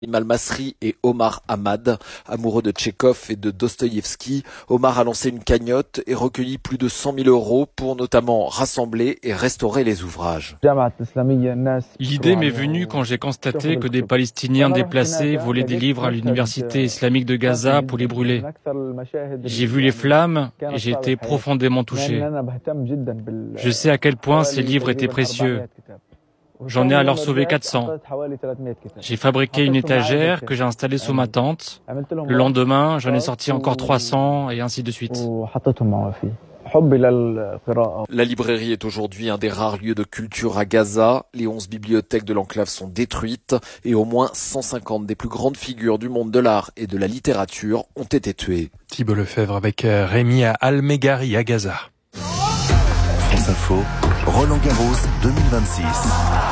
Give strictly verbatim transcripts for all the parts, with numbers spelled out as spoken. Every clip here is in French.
Al-Masri et Omar Hamad, amoureux de Tchekhov et de Dostoïevski. Omar a lancé une cagnotte et recueilli plus de cent mille euros pour notamment rassembler et restaurer les ouvrages. L'idée m'est venue quand j'ai constaté que des Palestiniens déplacés volaient des livres à l'université islamique de Gaza pour les brûler. J'ai vu les flammes et j'ai été profondément touché. Je sais à quel point ces livres étaient précieux. J'en ai alors sauvé quatre cents. J'ai fabriqué une étagère que j'ai installée sous ma tente. Le lendemain, j'en ai sorti encore trois cents et ainsi de suite. La librairie est aujourd'hui un des rares lieux de culture à Gaza. Les onze bibliothèques de l'enclave sont détruites et au moins cent cinquante des plus grandes figures du monde de l'art et de la littérature ont été tuées. Thibault Lefebvre avec Rémi à Al-Meghari à Gaza. France Info, Roland-Garros deux mille vingt-six.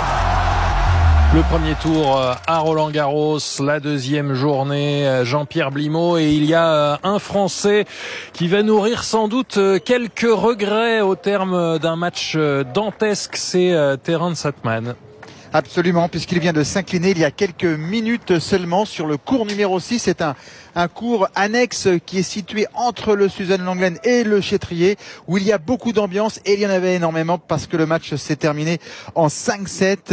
Le premier tour à Roland-Garros, la deuxième journée, Jean-Pierre Blimaud, et il y a un Français qui va nourrir sans doute quelques regrets au terme d'un match dantesque, c'est Terence Atman. Absolument, puisqu'il vient de s'incliner il y a quelques minutes seulement sur le court numéro six. C'est un, un court annexe qui est situé entre le Suzanne Lenglen et le Chêtrier, où il y a beaucoup d'ambiance, et il y en avait énormément parce que le match s'est terminé en cinq sept.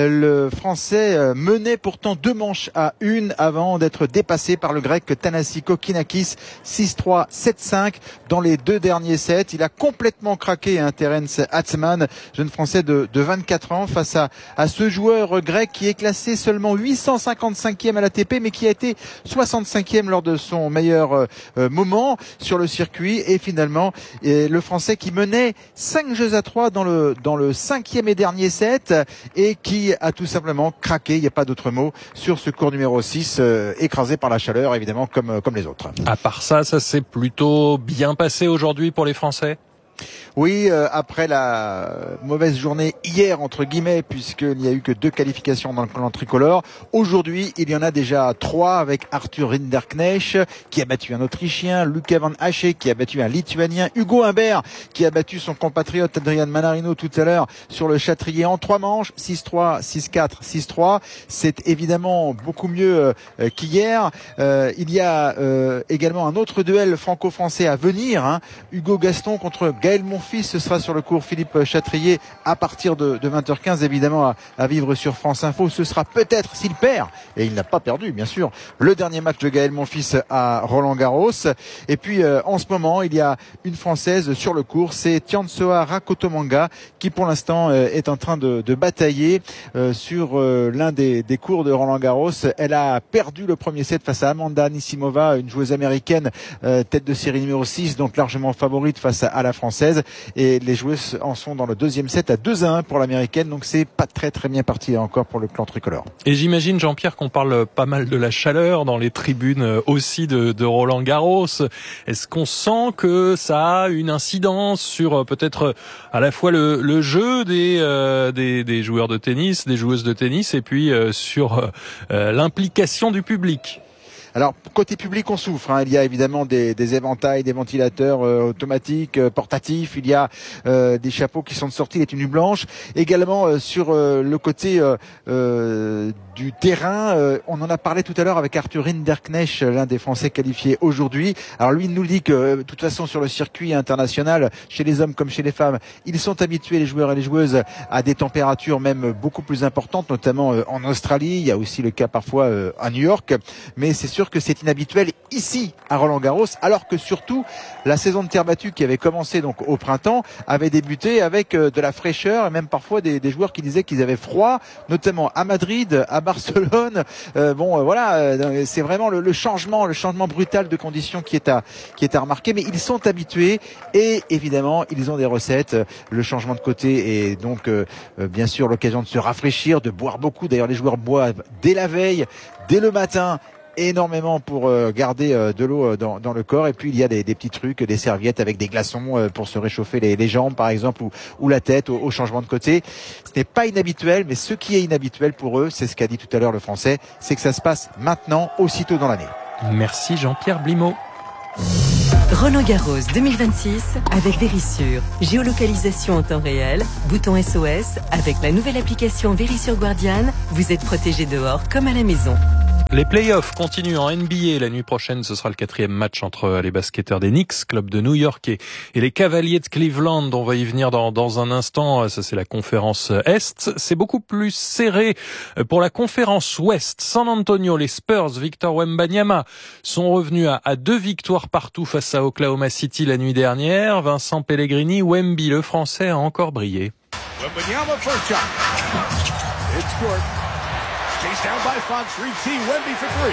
Le Français menait pourtant deux manches à une avant d'être dépassé par le Grec Thanasi Kokkinakis, six trois, sept cinq dans les deux derniers sets. Il a complètement craqué, hein, Terence Atman, jeune Français de, de vingt-quatre ans, face à, à ce joueur grec qui est classé seulement huit cent cinquante-cinquième à l'A T P, mais qui a été soixante-cinquième lors de son meilleur euh, moment sur le circuit. Et finalement, et le Français qui menait cinq jeux à trois dans le dans le cinquième et dernier set, et qui a tout simplement craqué, il n'y a pas d'autre mot, sur ce court numéro six, euh, écrasé par la chaleur, évidemment, comme comme les autres. À part ça, ça s'est plutôt bien passé aujourd'hui pour les Français? Oui, euh, après la mauvaise journée hier, entre guillemets, puisqu'il n'y a eu que deux qualifications dans le clan tricolore. Aujourd'hui, il y en a déjà trois avec Arthur Rinderknecht, qui a battu un Autrichien, Luca Van Hache, qui a battu un Lituanien, Hugo Humbert, qui a battu son compatriote Adrian Manarino tout à l'heure sur le Châtrier en trois manches, six trois, six quatre, six trois. C'est évidemment beaucoup mieux euh, qu'hier. Euh, il y a euh, également un autre duel franco-français à venir, hein. Hugo Gaston contre Gaël Monfils, ce sera sur le cours Philippe Châtrier à partir de, de vingt heures quinze, évidemment à, à vivre sur France Info. Ce sera peut-être, s'il perd, et il n'a pas perdu bien sûr, le dernier match de Gaël Monfils à Roland-Garros. Et puis euh, en ce moment, il y a une Française sur le cours, c'est Tiansoa Rakotomanga, qui pour l'instant euh, est en train de, de batailler euh, sur euh, l'un des, des cours de Roland-Garros. Elle a perdu le premier set face à Amanda Anisimova, une joueuse américaine, euh, tête de série numéro six, donc largement favorite face à, à la Française. Et les joueuses en sont dans le deuxième set à deux à un pour l'américaine, donc c'est pas très très bien parti encore pour le clan tricolore. Et j'imagine, Jean-Pierre, qu'on parle pas mal de la chaleur dans les tribunes aussi de, de Roland-Garros. Est-ce qu'on sent que ça a une incidence sur peut-être à la fois le, le jeu des, euh, des, des joueurs de tennis, des joueuses de tennis, et puis euh, sur euh, l'implication du public? Alors, côté public, on souffre, hein. Il y a évidemment des, des éventails, des ventilateurs euh, automatiques, euh, portatifs. Il y a euh, des chapeaux qui sont sortis, les tenues blanches. Également, euh, sur euh, le côté euh, euh, du terrain, euh, on en a parlé tout à l'heure avec Arthur Rinderknecht, l'un des Français qualifiés aujourd'hui. Alors lui, il nous dit que, de toute façon, sur le circuit international, chez les hommes comme chez les femmes, ils sont habitués, les joueurs et les joueuses, à des températures même beaucoup plus importantes, notamment euh, en Australie. Il y a aussi le cas parfois euh, à New York. Mais c'est sûr que c'est inhabituel ici à Roland-Garros, alors que surtout la saison de terre battue qui avait commencé donc au printemps avait débuté avec de la fraîcheur, et même parfois des, des joueurs qui disaient qu'ils avaient froid, notamment à Madrid, à Barcelone. Euh, bon, euh, voilà, euh, c'est vraiment le, le changement, le changement brutal de conditions qui est à qui est à remarquer. Mais ils sont habitués, et évidemment ils ont des recettes. Le changement de côté est donc euh, bien sûr l'occasion de se rafraîchir, de boire beaucoup. D'ailleurs, les joueurs boivent dès la veille, dès le matin, énormément pour euh, garder euh, de l'eau euh, dans, dans le corps. Et puis il y a des, des petits trucs, des serviettes avec des glaçons euh, pour se réchauffer les, les jambes par exemple, ou, ou la tête au, au changement de côté. Ce n'est pas inhabituel, mais ce qui est inhabituel pour eux, c'est ce qu'a dit tout à l'heure le Français, c'est que ça se passe maintenant, aussitôt dans l'année. Merci Jean-Pierre Blimaud. Roland-Garros deux mille vingt-six avec Verisure. Géolocalisation en temps réel, bouton S O S. Avec la nouvelle application Verisure Guardian, vous êtes protégé dehors comme à la maison. Les playoffs continuent en N B A. La nuit prochaine, ce sera le quatrième match entre les basketteurs des Knicks, club de New York, et, et les Cavaliers de Cleveland. On va y venir dans, dans un instant. Ça, c'est la conférence Est. C'est beaucoup plus serré pour la conférence Ouest. San Antonio, les Spurs, Victor Wembanyama, sont revenus à, à deux victoires partout face à Oklahoma City la nuit dernière. Vincent Pellegrini, Wemby, le Français, a encore brillé. Wembanyama first shot. It's good. Chased down by Fox, three T, Wemby for three.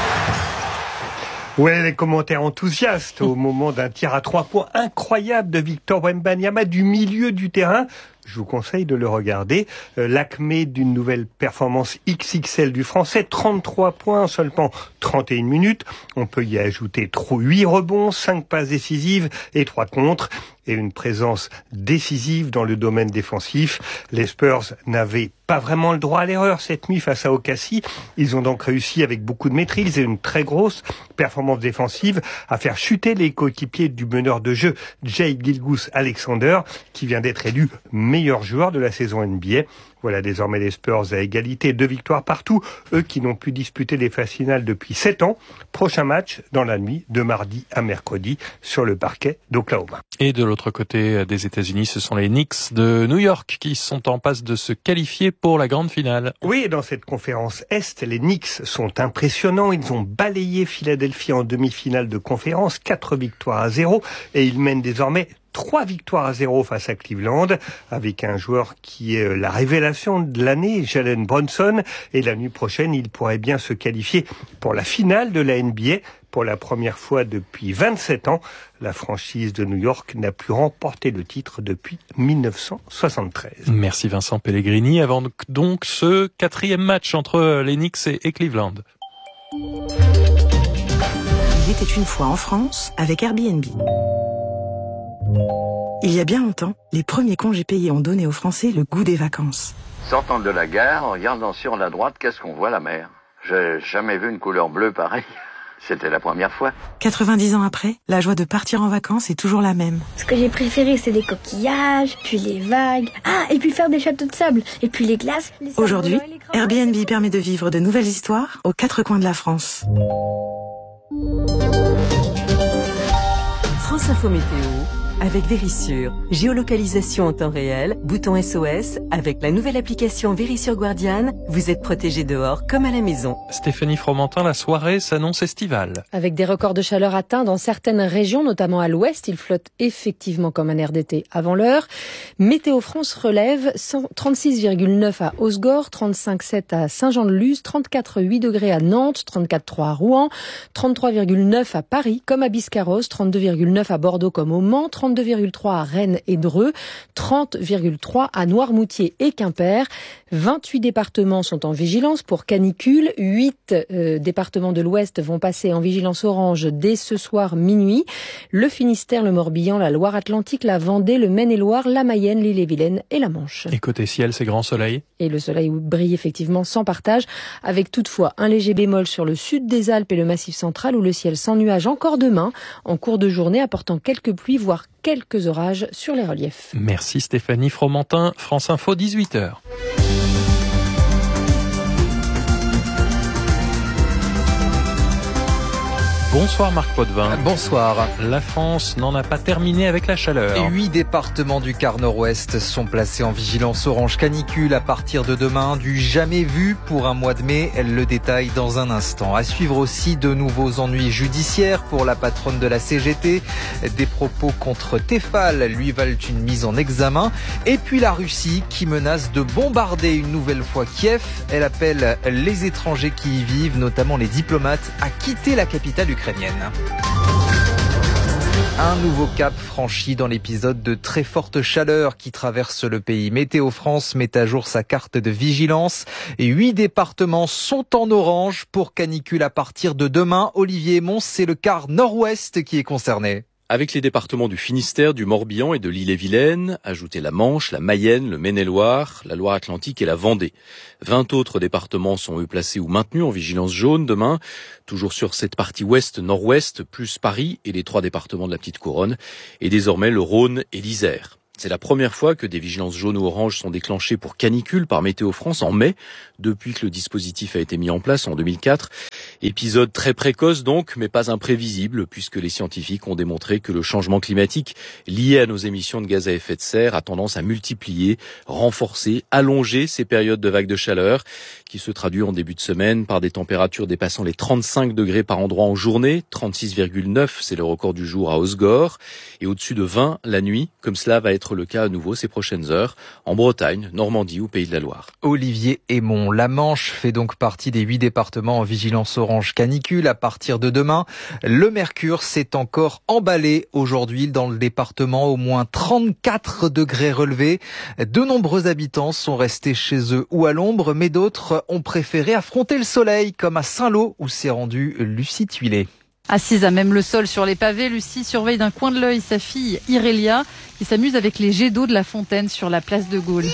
Ouais, les commentaires enthousiastes au moment d'un tir à trois points incroyable de Victor Wembanyama du milieu du terrain. Je vous conseille de le regarder. Euh, l'acmé d'une nouvelle performance X X L du Français, trente-trois points en seulement trente et une minutes. On peut y ajouter huit rebonds, cinq passes décisives et trois contres. Et une présence décisive dans le domaine défensif. Les Spurs n'avaient pas vraiment le droit à l'erreur cette nuit face à O K C. Ils ont donc réussi avec beaucoup de maîtrise et une très grosse performance défensive à faire chuter les coéquipiers du meneur de jeu Shai Gilgeous-Alexander, qui vient d'être élu meilleur joueur de la saison N B A. Voilà désormais les Spurs à égalité, deux victoires partout, eux qui n'ont pu disputer les phases finales depuis sept ans. Prochain match dans la nuit de mardi à mercredi sur le parquet d'Oklahoma. Et de l'autre côté des États-Unis, ce sont les Knicks de New York qui sont en passe de se qualifier pour la grande finale. Oui, dans cette conférence Est, les Knicks sont impressionnants. Ils ont balayé Philadelphie en demi-finale de conférence, quatre victoires à zéro, et ils mènent désormais Trois victoires à zéro face à Cleveland, avec un joueur qui est la révélation de l'année, Jalen Brunson. Et la nuit prochaine, il pourrait bien se qualifier pour la finale de la N B A. Pour la première fois depuis vingt-sept ans, la franchise de New York n'a plus remporté le titre depuis mille neuf cent soixante-treize. Merci Vincent Pellegrini. Avant donc ce quatrième match entre les Knicks et Cleveland. Il était une fois en France avec Airbnb. Il y a bien longtemps, les premiers congés payés ont donné aux Français le goût des vacances. Sortant de la gare, en regardant sur la droite, qu'est-ce qu'on voit? La mer. J'ai jamais vu une couleur bleue pareille. C'était la première fois. quatre-vingt-dix ans après, la joie de partir en vacances est toujours la même. Ce que j'ai préféré, c'est les coquillages, puis les vagues. Ah, et puis faire des châteaux de sable, et puis les glaces. Les Aujourd'hui, Airbnb permet de vivre de nouvelles histoires aux quatre coins de la France. France Info Météo avec Vérissure. Géolocalisation en temps réel, bouton S O S. Avec la nouvelle application Vérissure Guardian, vous êtes protégé dehors comme à la maison. Stéphanie Fromentin, la soirée s'annonce estivale. Avec des records de chaleur atteints dans certaines régions, notamment à l'ouest, il flotte effectivement comme un air d'été avant l'heure. Météo France relève trente-six virgule neuf à Osgore, trente-cinq virgule sept à Saint-Jean-de-Luz, trente-quatre virgule huit degrés à Nantes, trente-quatre virgule trois à Rouen, trente-trois virgule neuf à Paris comme à Biscarrosse, trente-deux virgule neuf à Bordeaux comme au Mans, trente-deux virgule trois à Rennes et Dreux, trente virgule trois à Noirmoutier et Quimper. vingt-huit départements sont en vigilance pour canicule. huit euh, départements de l'Ouest vont passer en vigilance orange dès ce soir minuit. Le Finistère, le Morbihan, la Loire-Atlantique, la Vendée, le Maine-et-Loire, la Mayenne, l'Ille-et-Vilaine et la Manche. Et côté ciel, c'est grand soleil. Et le soleil brille effectivement sans partage, avec toutefois un léger bémol sur le sud des Alpes et le Massif central où le ciel sans nuages encore demain, en cours de journée, apportant quelques pluies, voire quelques orages sur les reliefs. Merci Stéphanie Fromentin, France Info, dix-huit heures. Bonsoir Marc Potvin. Bonsoir. La France n'en a pas terminé avec la chaleur. Et huit départements du quart nord-ouest sont placés en vigilance orange canicule à partir de demain, du jamais vu pour un mois de mai. Elle le détaille dans un instant. À suivre aussi de nouveaux ennuis judiciaires pour la patronne de la C G T. Des propos contre Tefal lui valent une mise en examen. Et puis la Russie qui menace de bombarder une nouvelle fois Kiev. Elle appelle les étrangers qui y vivent, notamment les diplomates, à quitter la capitale ukrainienne. Un nouveau cap franchi dans l'épisode de très forte chaleur qui traverse le pays. Météo France met à jour sa carte de vigilance et huit départements sont en orange pour canicule à partir de demain. Olivier Mons, c'est le quart nord-ouest qui est concerné. Avec les départements du Finistère, du Morbihan et de l'Ille-et-Vilaine, ajoutez la Manche, la Mayenne, le Maine-et-Loire, la Loire-Atlantique et la Vendée. vingt autres départements sont eux placés ou maintenus en vigilance jaune demain, toujours sur cette partie ouest-nord-ouest, plus Paris et les trois départements de la Petite Couronne, et désormais le Rhône et l'Isère. C'est la première fois que des vigilances jaunes ou oranges sont déclenchées pour canicule par Météo France en mai, depuis que le dispositif a été mis en place en deux mille quatre. Épisode très précoce donc, mais pas imprévisible, puisque les scientifiques ont démontré que le changement climatique lié à nos émissions de gaz à effet de serre a tendance à multiplier, renforcer, allonger ces périodes de vagues de chaleur, qui se traduit en début de semaine par des températures dépassant les trente-cinq degrés par endroit en journée, trente-six virgule neuf, c'est le record du jour à Osgore, et au-dessus de vingt la nuit, comme cela va être le cas à nouveau ces prochaines heures, en Bretagne, Normandie ou Pays de la Loire. Olivier Aymon, la Manche fait donc partie des huit départements en vigilance orange canicule. À partir de demain, le mercure s'est encore emballé aujourd'hui dans le département, au moins trente-quatre degrés relevés. De nombreux habitants sont restés chez eux ou à l'ombre, mais d'autres ont préféré affronter le soleil, comme à Saint-Lô où s'est rendue Lucie Tuilet. Assise à même le sol sur les pavés, Lucie surveille d'un coin de l'œil sa fille Irélia qui s'amuse avec les jets d'eau de la fontaine sur la place de Gaulle.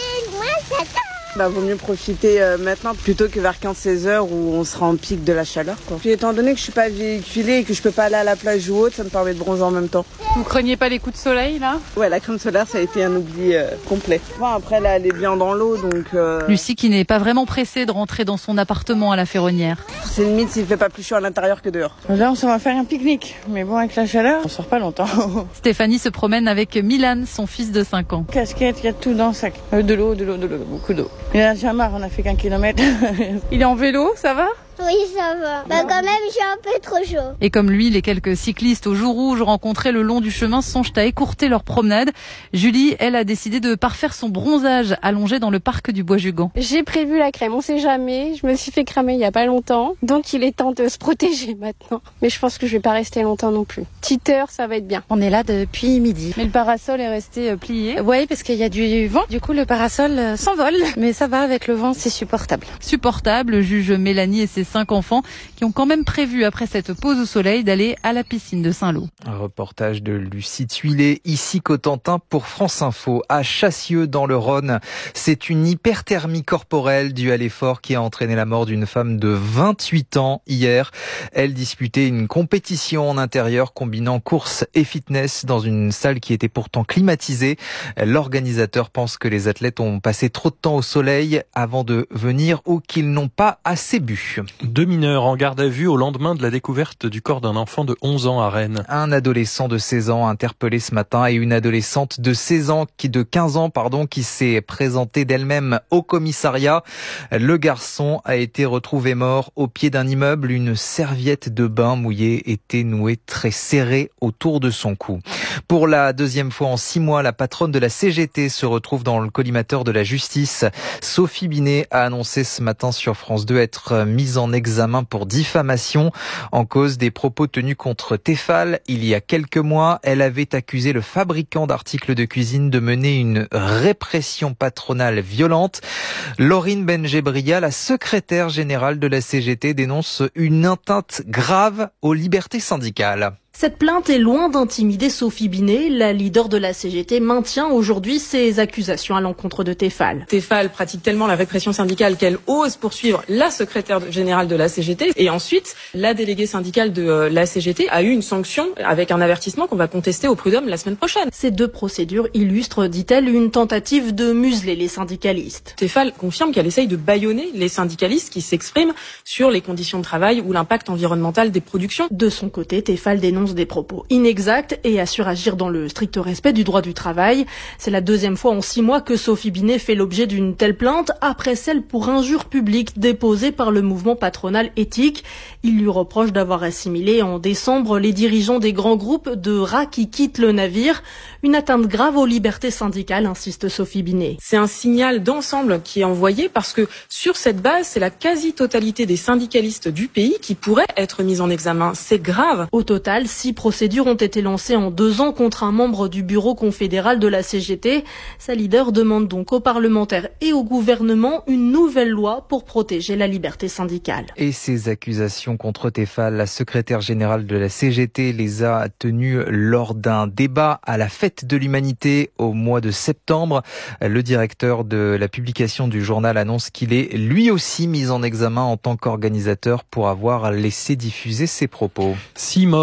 Bah, vaut mieux profiter euh, maintenant plutôt que vers quinze seize heures où on sera en pic de la chaleur, quoi. Puis étant donné que je suis pas véhiculée et que je peux pas aller à la plage ou autre, ça me permet de bronzer en même temps. Vous craignez pas les coups de soleil là ? Ouais, la crème solaire ça a été un oubli euh, complet. Bon, après là elle est bien dans l'eau donc... Euh... Lucie qui n'est pas vraiment pressée de rentrer dans son appartement à la Ferronnière. C'est limite s'il fait pas plus chaud à l'intérieur que dehors. Là on s'en va faire un pique-nique, mais bon avec la chaleur on sort pas longtemps. Stéphanie se promène avec Milan, son fils de cinq ans. Casquette, il y a tout dans le sac. Euh, de l'eau, de l'eau, de l'eau, beaucoup d'eau. Il a déjà marre, on a fait qu'un kilomètre. Il est en vélo, ça va ? Oui, ça va. Bah quand même, j'ai un peu trop chaud. Et comme lui, les quelques cyclistes au jour rouge rencontrés le long du chemin songent à écourter leur promenade. Julie, elle, a décidé de parfaire son bronzage allongé dans le parc du Bois-Jugan. J'ai prévu la crème, on sait jamais. Je me suis fait cramer il y a pas longtemps. Donc il est temps de se protéger maintenant. Mais je pense que je vais pas rester longtemps non plus. Petite heure, ça va être bien. On est là depuis midi. Mais le parasol est resté plié. Oui, parce qu'il y a du vent. Du coup, le parasol s'envole. Mais ça va, avec le vent, c'est supportable. Supportable, juge Mélanie et ses cinq enfants qui ont quand même prévu, après cette pause au soleil, d'aller à la piscine de Saint-Lô. Un reportage de Lucie Tuilet, ici Cotentin pour France Info. À Chassieux, dans le Rhône, c'est une hyperthermie corporelle due à l'effort qui a entraîné la mort d'une femme de vingt-huit ans hier. Elle disputait une compétition en intérieur combinant course et fitness dans une salle qui était pourtant climatisée. L'organisateur pense que les athlètes ont passé trop de temps au soleil avant de venir ou qu'ils n'ont pas assez bu. Deux mineurs en garde à vue au lendemain de la découverte du corps d'un enfant de onze ans à Rennes. Un adolescent de seize ans interpellé ce matin et une adolescente de seize ans qui de quinze ans pardon qui s'est présentée d'elle-même au commissariat. Le garçon a été retrouvé mort au pied d'un immeuble. Une serviette de bain mouillée était nouée très serrée autour de son cou. Pour la deuxième fois en six mois, la patronne de la C G T se retrouve dans le collimateur de la justice. Sophie Binet a annoncé ce matin sur France deux être mise en examen pour diffamation en cause des propos tenus contre Tefal. Il y a quelques mois, elle avait accusé le fabricant d'articles de cuisine de mener une répression patronale violente. Laurine Benjebria, la secrétaire générale de la C G T, dénonce une atteinte grave aux libertés syndicales. Cette plainte est loin d'intimider Sophie Binet. La leader de la C G T maintient aujourd'hui ses accusations à l'encontre de Tefal. Tefal pratique tellement la répression syndicale qu'elle ose poursuivre la secrétaire générale de la C G T. Et ensuite, la déléguée syndicale de la C G T a eu une sanction avec un avertissement qu'on va contester au prud'homme la semaine prochaine. Ces deux procédures illustrent, dit-elle, une tentative de museler les syndicalistes. Tefal confirme qu'elle essaye de bâillonner les syndicalistes qui s'expriment sur les conditions de travail ou l'impact environnemental des productions. De son côté, Tefal dénonce des propos inexacts et assure agir dans le strict respect du droit du travail. C'est la deuxième fois en six mois que Sophie Binet fait l'objet d'une telle plainte, après celle pour injure publique déposée par le mouvement patronal éthique. Il lui reproche d'avoir assimilé en décembre les dirigeants des grands groupes de rats qui quittent le navire. Une atteinte grave aux libertés syndicales, insiste Sophie Binet. C'est un signal d'ensemble qui est envoyé parce que sur cette base, c'est la quasi-totalité des syndicalistes du pays qui pourraient être mis en examen. C'est grave. Au total, six procédures ont été lancées en deux ans contre un membre du bureau confédéral de la C G T. Sa leader demande donc aux parlementaires et au gouvernement une nouvelle loi pour protéger la liberté syndicale. Et ces accusations contre Tefal, la secrétaire générale de la C G T les a tenues lors d'un débat à la Fête de l'Humanité au mois de septembre. Le directeur de la publication du journal annonce qu'il est lui aussi mis en examen en tant qu'organisateur pour avoir laissé diffuser ses propos. Six morts dans des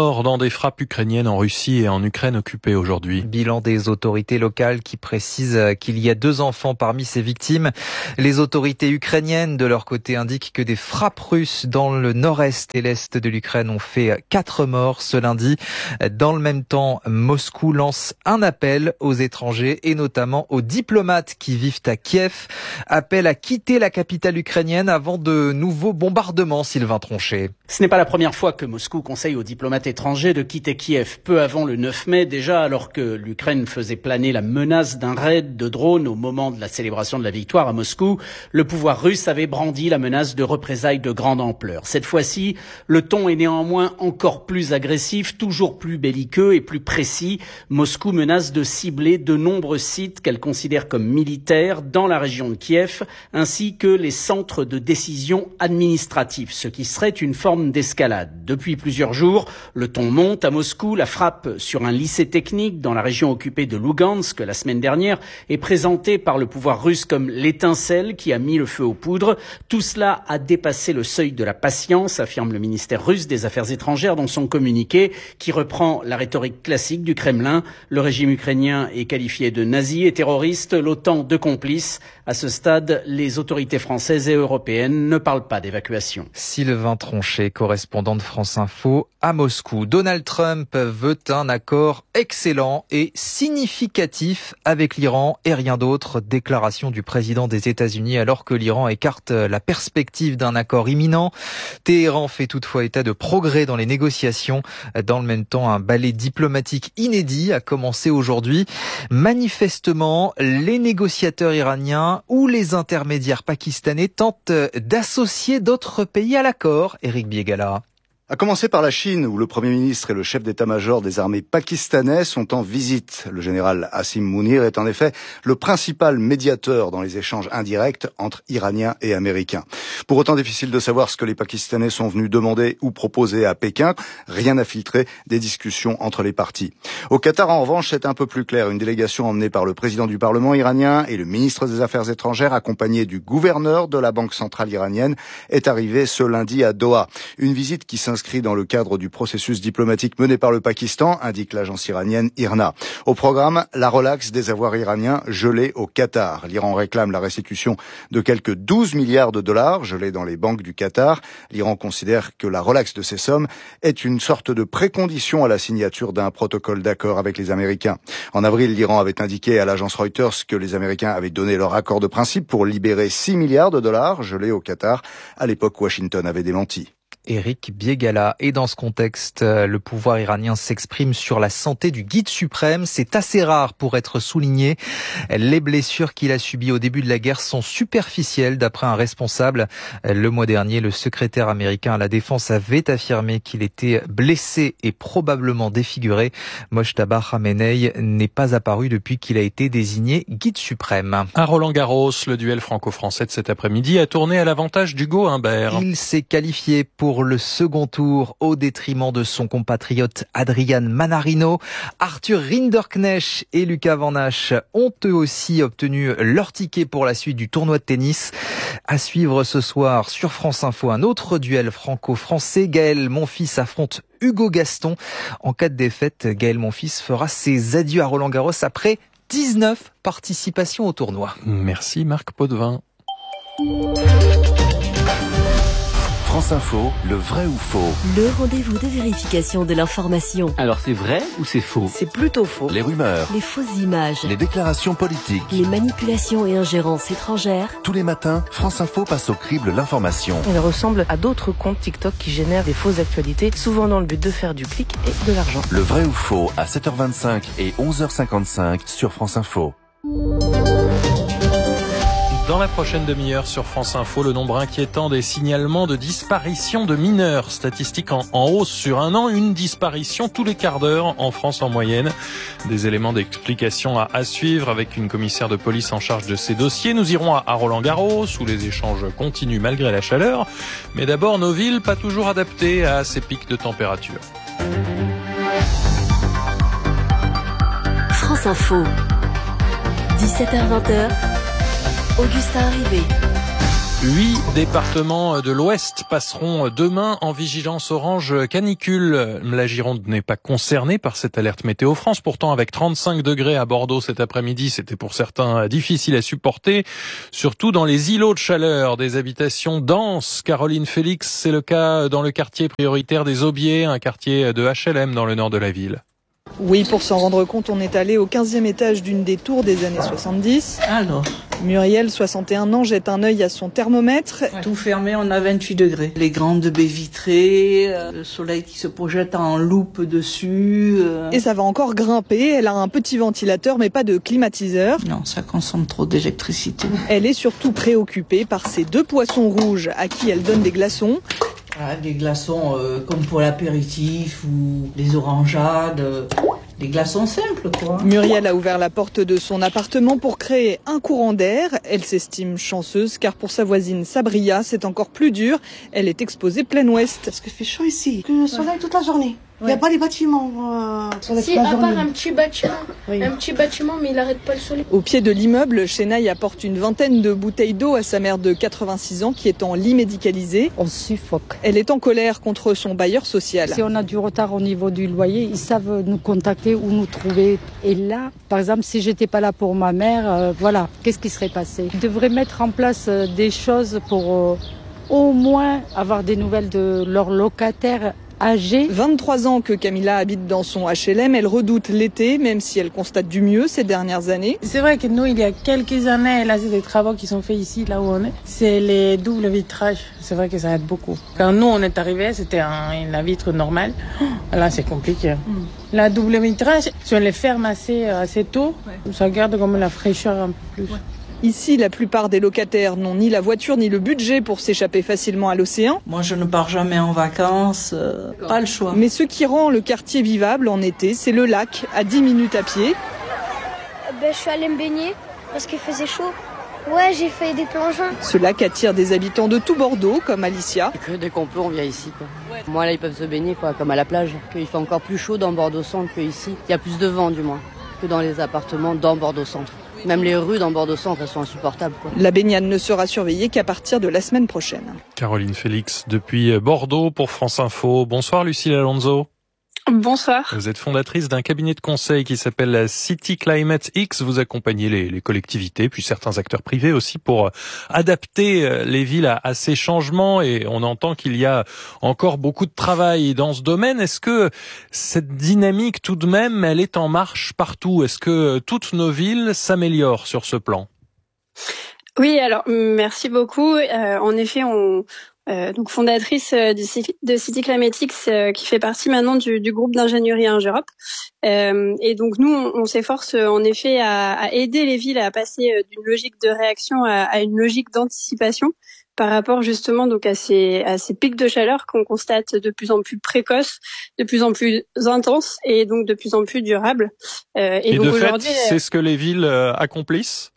des frappes ukrainiennes en Russie et en Ukraine occupée aujourd'hui. Bilan des autorités locales qui précisent qu'il y a deux enfants parmi ces victimes. Les autorités ukrainiennes, de leur côté, indiquent que des frappes russes dans le nord-est et l'est de l'Ukraine ont fait quatre morts ce lundi. Dans le même temps, Moscou lance un appel aux étrangers et notamment aux diplomates qui vivent à Kiev. Appel à quitter la capitale ukrainienne avant de nouveaux bombardements, Sylvain Tronchet. Ce n'est pas la première fois que Moscou conseille aux diplomates étrangers de quitter Kiev. Peu avant le neuf mai, déjà, alors que l'Ukraine faisait planer la menace d'un raid de drones au moment de la célébration de la victoire à Moscou, le pouvoir russe avait brandi la menace de représailles de grande ampleur. Cette fois-ci, le ton est néanmoins encore plus agressif, toujours plus belliqueux et plus précis. Moscou menace de cibler de nombreux sites qu'elle considère comme militaires dans la région de Kiev, ainsi que les centres de décision administratifs, ce qui serait une forme d'escalade. Depuis plusieurs jours, le ton monte à Moscou. La frappe sur un lycée technique dans la région occupée de Lugansk la semaine dernière est présentée par le pouvoir russe comme l'étincelle qui a mis le feu aux poudres. Tout cela a dépassé le seuil de la patience, affirme le ministère russe des Affaires étrangères dans son communiqué qui reprend la rhétorique classique du Kremlin. Le régime ukrainien est qualifié de nazi et terroriste, l'OTAN de complice. À ce stade, les autorités françaises et européennes ne parlent pas d'évacuation. Sylvain Tronchet, correspondant de France Info à Moscou. Donald Trump veut un accord excellent et significatif avec l'Iran et rien d'autre. Déclaration du président des États-Unis alors que l'Iran écarte la perspective d'un accord imminent. Téhéran fait toutefois état de progrès dans les négociations. Dans le même temps, un ballet diplomatique inédit a commencé aujourd'hui. Manifestement, les négociateurs iraniens ou les intermédiaires pakistanais tentent d'associer d'autres pays à l'accord. Éric Biégala. À commencer par la Chine, où le Premier ministre et le chef d'état-major des armées pakistanais sont en visite. Le général Asim Mounir est en effet le principal médiateur dans les échanges indirects entre Iraniens et Américains. Pour autant, difficile de savoir ce que les Pakistanais sont venus demander ou proposer à Pékin. Rien n'a filtré des discussions entre les parties. Au Qatar, en revanche, c'est un peu plus clair. Une délégation emmenée par le président du Parlement iranien et le ministre des Affaires étrangères, accompagné du gouverneur de la Banque centrale iranienne, est arrivée ce lundi à Doha. Une visite qui s'inscrit dans le cadre du processus diplomatique mené par le Pakistan, indique l'agence iranienne I R N A. Au programme, la relaxe des avoirs iraniens gelés au Qatar. L'Iran réclame la restitution de quelques douze milliards de dollars gelés dans les banques du Qatar. L'Iran considère que la relaxe de ces sommes est une sorte de précondition à la signature d'un protocole d'accord avec les Américains. En avril, l'Iran avait indiqué à l'agence Reuters que les Américains avaient donné leur accord de principe pour libérer six milliards de dollars gelés au Qatar. À l'époque, Washington avait démenti. Éric Biégala. Et dans ce contexte, le pouvoir iranien s'exprime sur la santé du guide suprême. C'est assez rare pour être souligné. Les blessures qu'il a subies au début de la guerre sont superficielles, d'après un responsable. Le mois dernier, le secrétaire américain à la Défense avait affirmé qu'il était blessé et probablement défiguré. Mojtaba Khamenei n'est pas apparu depuis qu'il a été désigné guide suprême. À Roland-Garros, le duel franco-français de cet après-midi a tourné à l'avantage d'Hugo Humbert. Il s'est qualifié pour le second tour au détriment de son compatriote Adrian Manarino. Arthur Rinderknecht et Lucas Van Ness ont eux aussi obtenu leur ticket pour la suite du tournoi de tennis. À suivre ce soir sur France Info, un autre duel franco-français. Gaël Monfils affronte Hugo Gaston. En cas de défaite, Gaël Monfils fera ses adieux à Roland-Garros après dix-neuf participations au tournoi. Merci Marc Potvin. France Info, le vrai ou faux? Le rendez-vous de vérification de l'information. Alors c'est vrai ou c'est faux? C'est plutôt faux. Les rumeurs, les fausses images, les déclarations politiques, les manipulations et ingérences étrangères. Tous les matins, France Info passe au crible l'information. Elle ressemble à d'autres comptes TikTok qui génèrent des fausses actualités, souvent dans le but de faire du clic et de l'argent. Le vrai ou faux à sept heures vingt-cinq et onze heures cinquante-cinq sur France Info. Dans la prochaine demi-heure sur France Info, le nombre inquiétant des signalements de disparition de mineurs. Statistique en, en hausse sur un an, une disparition tous les quarts d'heure en France en moyenne. Des éléments d'explication à, à suivre avec une commissaire de police en charge de ces dossiers. Nous irons à, à Roland-Garros où les échanges continuent malgré la chaleur. Mais d'abord, nos villes pas toujours adaptées à ces pics de température. France Info, dix-sept heures vingt. Augustin Arrivé. Huit départements de l'Ouest passeront demain en vigilance orange canicule. La Gironde n'est pas concernée par cette alerte Météo France. Pourtant, avec trente-cinq degrés à Bordeaux cet après-midi, c'était pour certains difficile à supporter, surtout dans les îlots de chaleur, des habitations denses. Caroline Félix, c'est le cas dans le quartier prioritaire des Aubiers, un quartier de H L M dans le nord de la ville. Oui, pour s'en rendre compte, on est allé au quinzième étage d'une des tours des années soixante-dix. Alors Muriel, soixante et un ans, jette un œil à son thermomètre. Ouais. Tout fermé, on a vingt-huit degrés. Les grandes baies vitrées, euh, le soleil qui se projette en loupe dessus. Euh... Et ça va encore grimper. Elle a un petit ventilateur, mais pas de climatiseur. Non, ça consomme trop d'électricité. Elle est surtout préoccupée par ces deux poissons rouges à qui elle donne des glaçons. Voilà, des glaçons euh, comme pour l'apéritif ou des orangeades, euh, des glaçons simples quoi. Muriel a ouvert la porte de son appartement pour créer un courant d'air. Elle s'estime chanceuse car pour sa voisine Sabria, c'est encore plus dur. Elle est exposée plein ouest. Parce qu'il fait chaud ici, que le soleil toute la journée. Il n'y a pas les bâtiments. Euh, si, à part un petit bâtiment. Oui. Un petit bâtiment, mais il n'arrête pas le soleil. Au pied de l'immeuble, Chenaille apporte une vingtaine de bouteilles d'eau à sa mère de quatre-vingt-six ans qui est en lit médicalisé. On suffoque. Elle est en colère contre son bailleur social. Si on a du retard au niveau du loyer, ils savent nous contacter ou nous trouver. Et là, par exemple, si j'étais pas là pour ma mère, euh, voilà, qu'est-ce qui serait passé? Ils devraient mettre en place euh, des choses pour euh, au moins avoir des nouvelles de leurs locataires âgée. vingt-trois ans que Camilla habite dans son H L M. Elle redoute l'été, même si elle constate du mieux ces dernières années. C'est vrai que nous, il y a quelques années, là, c'est des travaux qui sont faits ici, là où on est. C'est les doubles vitrages. C'est vrai que ça aide beaucoup. Quand nous, on est arrivés, c'était un, la vitre normale. Là, c'est compliqué. Mm. La double vitrage, si on les ferme assez, assez tôt, ouais. Ça garde comme la fraîcheur un peu plus. Ouais. Ici, la plupart des locataires n'ont ni la voiture ni le budget pour s'échapper facilement à l'océan. Moi, je ne pars jamais en vacances, euh, pas le choix. Mais ce qui rend le quartier vivable en été, c'est le lac, à dix minutes à pied. Ben, je suis allée me baigner parce qu'il faisait chaud. Ouais, j'ai fait des plongeons. Ce lac attire des habitants de tout Bordeaux, comme Alicia. Que dès qu'on peut, on vient ici, quoi. Ouais. Moi, là, ils peuvent se baigner, quoi, comme à la plage. Il fait encore plus chaud dans Bordeaux-Centre qu'ici. Il y a plus de vent, du moins, que dans les appartements dans Bordeaux-Centre. Même les rues dans Bordeaux-Centre, elles sont insupportables, quoi. La baignade ne sera surveillée qu'à partir de la semaine prochaine. Caroline Félix, depuis Bordeaux pour France Info. Bonsoir Lucille Alonso. Bonsoir. Vous êtes fondatrice d'un cabinet de conseil qui s'appelle City Climate X. Vous accompagnez les, les collectivités, puis certains acteurs privés aussi pour adapter les villes à, à ces changements. Et on entend qu'il y a encore beaucoup de travail dans ce domaine. Est-ce que cette dynamique, tout de même, elle est en marche partout? Est-ce que toutes nos villes s'améliorent sur ce plan? Oui, alors merci beaucoup. Euh, en effet, on Euh, donc fondatrice euh, du, de City Climate X, euh, qui fait partie maintenant du, du groupe d'ingénierie Ingerope. Euh, et donc nous, on, on s'efforce euh, en effet à, à aider les villes à passer euh, d'une logique de réaction à, à une logique d'anticipation par rapport justement donc à ces, à ces pics de chaleur qu'on constate de plus en plus précoces, de plus en plus intenses et donc de plus en plus durables. Euh, et, et donc de fait, c'est ce que les villes euh, accomplissent.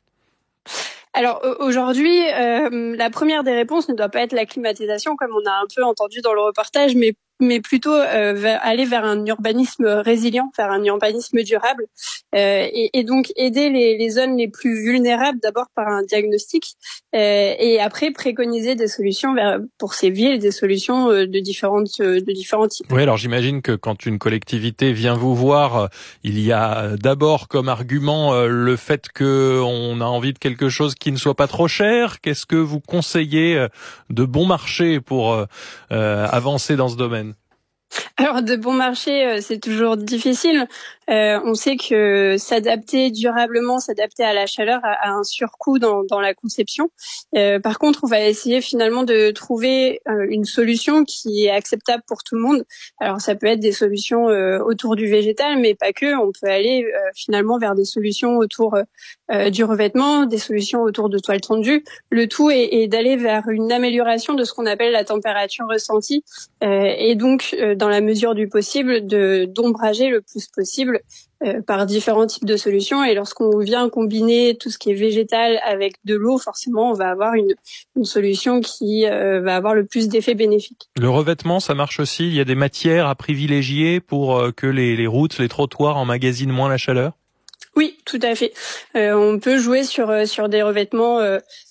Alors aujourd'hui, euh, la première des réponses ne doit pas être la climatisation, comme on a un peu entendu dans le reportage, mais mais plutôt euh, vers, aller vers un urbanisme résilient, vers un urbanisme durable, euh, et, et donc aider les, les zones les plus vulnérables d'abord par un diagnostic, euh, et après préconiser des solutions vers, pour ces villes, des solutions euh, de différentes euh, de différents types. Oui, alors j'imagine que quand une collectivité vient vous voir, il y a d'abord comme argument euh, le fait que on a envie de quelque chose qui ne soit pas trop cher. Qu'est-ce que vous conseillez de bon marché pour euh, avancer dans ce domaine? Alors de bon marché, c'est toujours difficile. Euh, on sait que s'adapter durablement, s'adapter à la chaleur a, a un surcoût dans, dans la conception. Euh, par contre, on va essayer finalement de trouver euh, une solution qui est acceptable pour tout le monde. Alors ça peut être des solutions euh, autour du végétal, mais pas que. On peut aller euh, finalement vers des solutions autour euh, du revêtement, des solutions autour de toiles tendues. Le tout est, est d'aller vers une amélioration de ce qu'on appelle la température ressentie, euh, et donc euh, dans la mesure du possible, de d'ombrager le plus possible Euh, par différents types de solutions. Et lorsqu'on vient combiner tout ce qui est végétal avec de l'eau, forcément, on va avoir une, une solution qui euh, va avoir le plus d'effets bénéfiques. Le revêtement, ça marche aussi? Il y a des matières à privilégier pour euh, que les, les routes, les trottoirs emmagasinent moins la chaleur? Oui, tout à fait. Euh, on peut jouer sur sur des revêtements euh,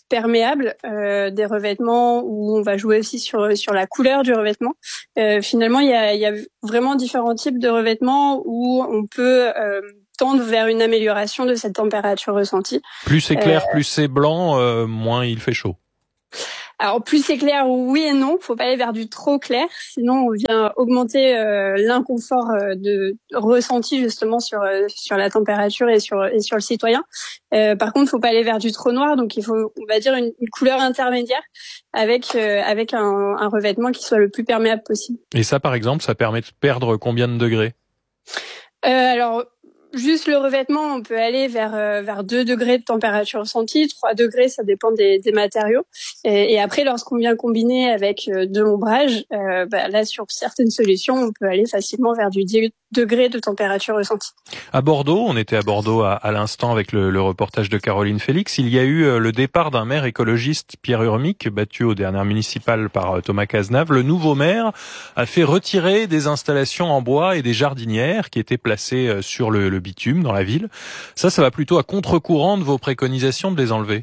perméables, euh, des revêtements où on va jouer aussi sur sur la couleur du revêtement. Euh, finalement, il y a, il y a vraiment différents types de revêtements où on peut euh, tendre vers une amélioration de cette température ressentie. Plus c'est clair, euh, plus c'est blanc, euh, moins il fait chaud. Alors plus c'est clair, oui et non. Faut pas aller vers du trop clair, sinon on vient augmenter euh, l'inconfort euh, de ressenti justement sur euh, sur la température et sur et sur le citoyen. Euh, par contre, faut pas aller vers du trop noir, donc il faut, on va dire, une, une couleur intermédiaire avec euh, avec un, un revêtement qui soit le plus perméable possible. Et ça, par exemple, ça permet de perdre combien de degrés ? euh, Alors. Juste le revêtement, on peut aller vers euh, vers deux degrés de température ressentie, trois degrés, ça dépend des, des matériaux. Et, et après, lorsqu'on vient combiner avec euh, de l'ombrage, euh, bah, là sur certaines solutions, on peut aller facilement vers du dix degrés de température ressentie. À Bordeaux, on était à Bordeaux à, à l'instant avec le, le reportage de Caroline Félix. Il y a eu euh, le départ d'un maire écologiste, Pierre Urmic, battu aux dernières municipales par euh, Thomas Cazenave. Le nouveau maire a fait retirer des installations en bois et des jardinières qui étaient placées euh, sur le, le bitume dans la ville. Ça, ça va plutôt à contre-courant de vos préconisations de les enlever.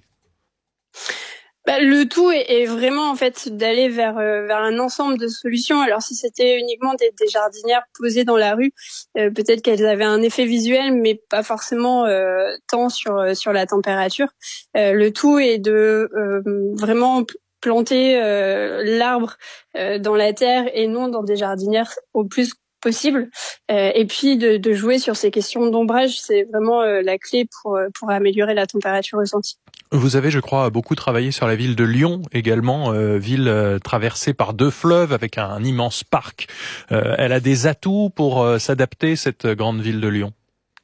Bah, le tout est, est vraiment en fait d'aller vers euh, vers un ensemble de solutions. Alors si c'était uniquement des, des jardinières posées dans la rue, euh, peut-être qu'elles avaient un effet visuel, mais pas forcément euh, tant sur sur la température. Euh, le tout est de euh, vraiment planter euh, l'arbre euh, dans la terre et non dans des jardinières au plus possible. Euh, et puis de, de jouer sur ces questions d'ombrage, c'est vraiment euh, la clé pour pour améliorer la température ressentie. Vous avez, je crois, beaucoup travaillé sur la ville de Lyon également, euh, ville euh, traversée par deux fleuves avec un, un immense parc. Euh, elle a des atouts pour euh, s'adapter, cette grande ville de Lyon.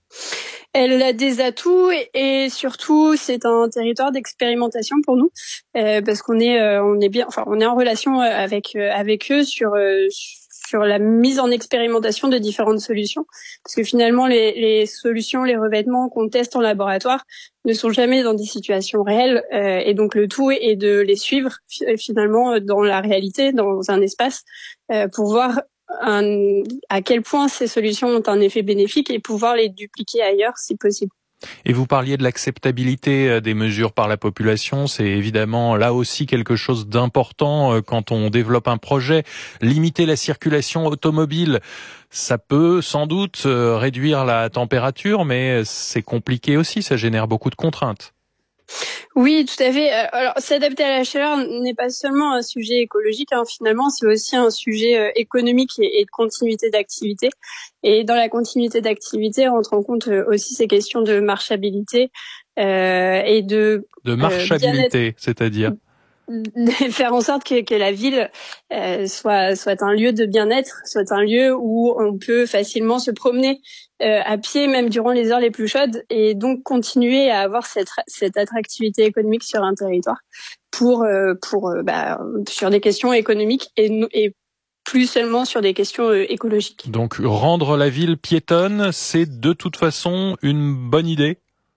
Elle a des atouts et, et surtout c'est un territoire d'expérimentation pour nous euh, parce qu'on est euh, on est bien, enfin on est en relation avec euh, avec eux sur euh, sur la mise en expérimentation de différentes solutions. Parce que finalement, les, les solutions, les revêtements qu'on teste en laboratoire ne sont jamais dans des situations réelles. Euh, et donc, le tout est de les suivre finalement dans la réalité, dans un espace, euh, pour voir un, à quel point ces solutions ont un effet bénéfique et pouvoir les dupliquer ailleurs si possible. Et vous parliez de l'acceptabilité des mesures par la population. C'est évidemment là aussi quelque chose d'important quand on développe un projet. Limiter la circulation automobile, ça peut sans doute réduire la température, mais c'est compliqué aussi, ça génère beaucoup de contraintes. Oui, tout à fait. Alors, s'adapter à la chaleur n'est pas seulement un sujet écologique, hein, finalement, c'est aussi un sujet euh, économique et, et de continuité d'activité. Et dans la continuité d'activité, on rentre en compte aussi ces questions de marchabilité euh, et de... De marchabilité, euh, c'est-à-dire de faire en sorte que, que la ville euh, soit soit un lieu de bien-être, soit un lieu où on peut facilement se promener euh, à pied même durant les heures les plus chaudes et donc continuer à avoir cette cette attractivité économique sur un territoire pour euh, pour euh, bah, sur des questions économiques et et plus seulement sur des questions euh, écologiques. Donc rendre la ville piétonne, c'est de toute façon une bonne idée.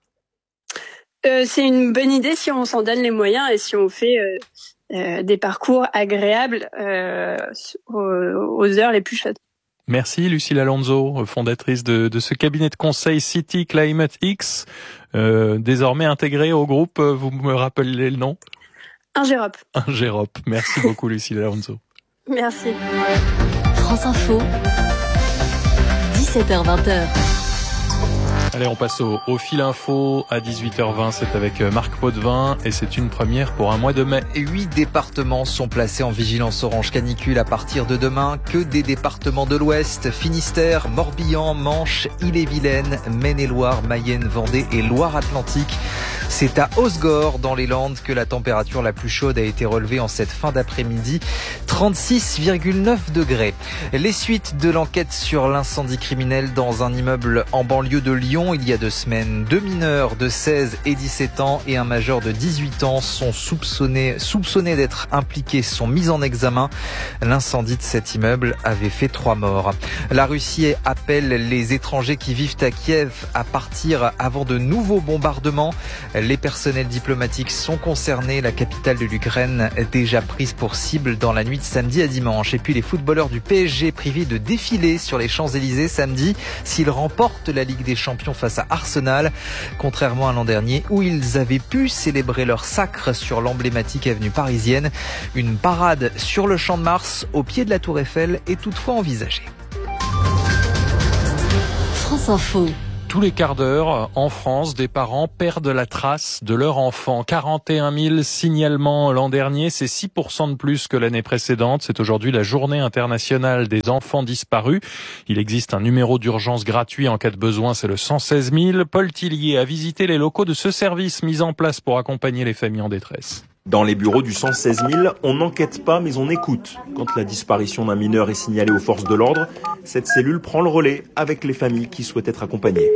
Euh, c'est une bonne idée si on s'en donne les moyens et si on fait euh, euh, des parcours agréables euh, aux, aux heures les plus chaudes. Merci Lucille Alonso, fondatrice de, de ce cabinet de conseil City Climate X, euh, désormais intégré au groupe, vous me rappelez le nom ? Ingérop. Ingérop. Merci beaucoup Lucille Alonso. Merci. France Info, dix-sept heures vingt. Allez, on passe au, au fil info à dix-huit heures vingt. C'est avec Marc Potvin et c'est une première pour un mois de mai. Huit départements sont placés en vigilance orange canicule à partir de demain. Que des départements de l'Ouest, Finistère, Morbihan, Manche, Ille-et-Vilaine, Maine-et-Loire, Mayenne, Vendée et Loire-Atlantique. C'est à Osgore, dans les Landes, que la température la plus chaude a été relevée en cette fin d'après-midi. trente-six virgule neuf degrés. Les suites de l'enquête sur l'incendie criminel dans un immeuble en banlieue de Lyon il y a deux semaines. Deux mineurs de seize et dix-sept ans et un majeur de dix-huit ans sont soupçonnés, soupçonnés d'être impliqués, sont mis en examen. L'incendie de cet immeuble avait fait trois morts. La Russie appelle les étrangers qui vivent à Kiev à partir avant de nouveaux bombardements. Les personnels diplomatiques sont concernés. La capitale de l'Ukraine est déjà prise pour cible dans la nuit de samedi à dimanche. Et puis les footballeurs du P S G privés de défiler sur les Champs-Élysées samedi s'ils remportent la Ligue des Champions face à Arsenal. Contrairement à l'an dernier où ils avaient pu célébrer leur sacre sur l'emblématique avenue parisienne. Une parade sur le Champ de Mars au pied de la Tour Eiffel est toutefois envisagée. France Info. Tous les quarts d'heure, en France, des parents perdent la trace de leur enfant. quarante et un mille signalements l'an dernier, c'est six pour cent de plus que l'année précédente. C'est aujourd'hui la journée internationale des enfants disparus. Il existe un numéro d'urgence gratuit en cas de besoin, c'est le cent seize mille. Paul Tillier a visité les locaux de ce service mis en place pour accompagner les familles en détresse. Dans les bureaux du cent seize mille, on n'enquête pas mais on écoute. Quand la disparition d'un mineur est signalée aux forces de l'ordre, cette cellule prend le relais avec les familles qui souhaitent être accompagnées.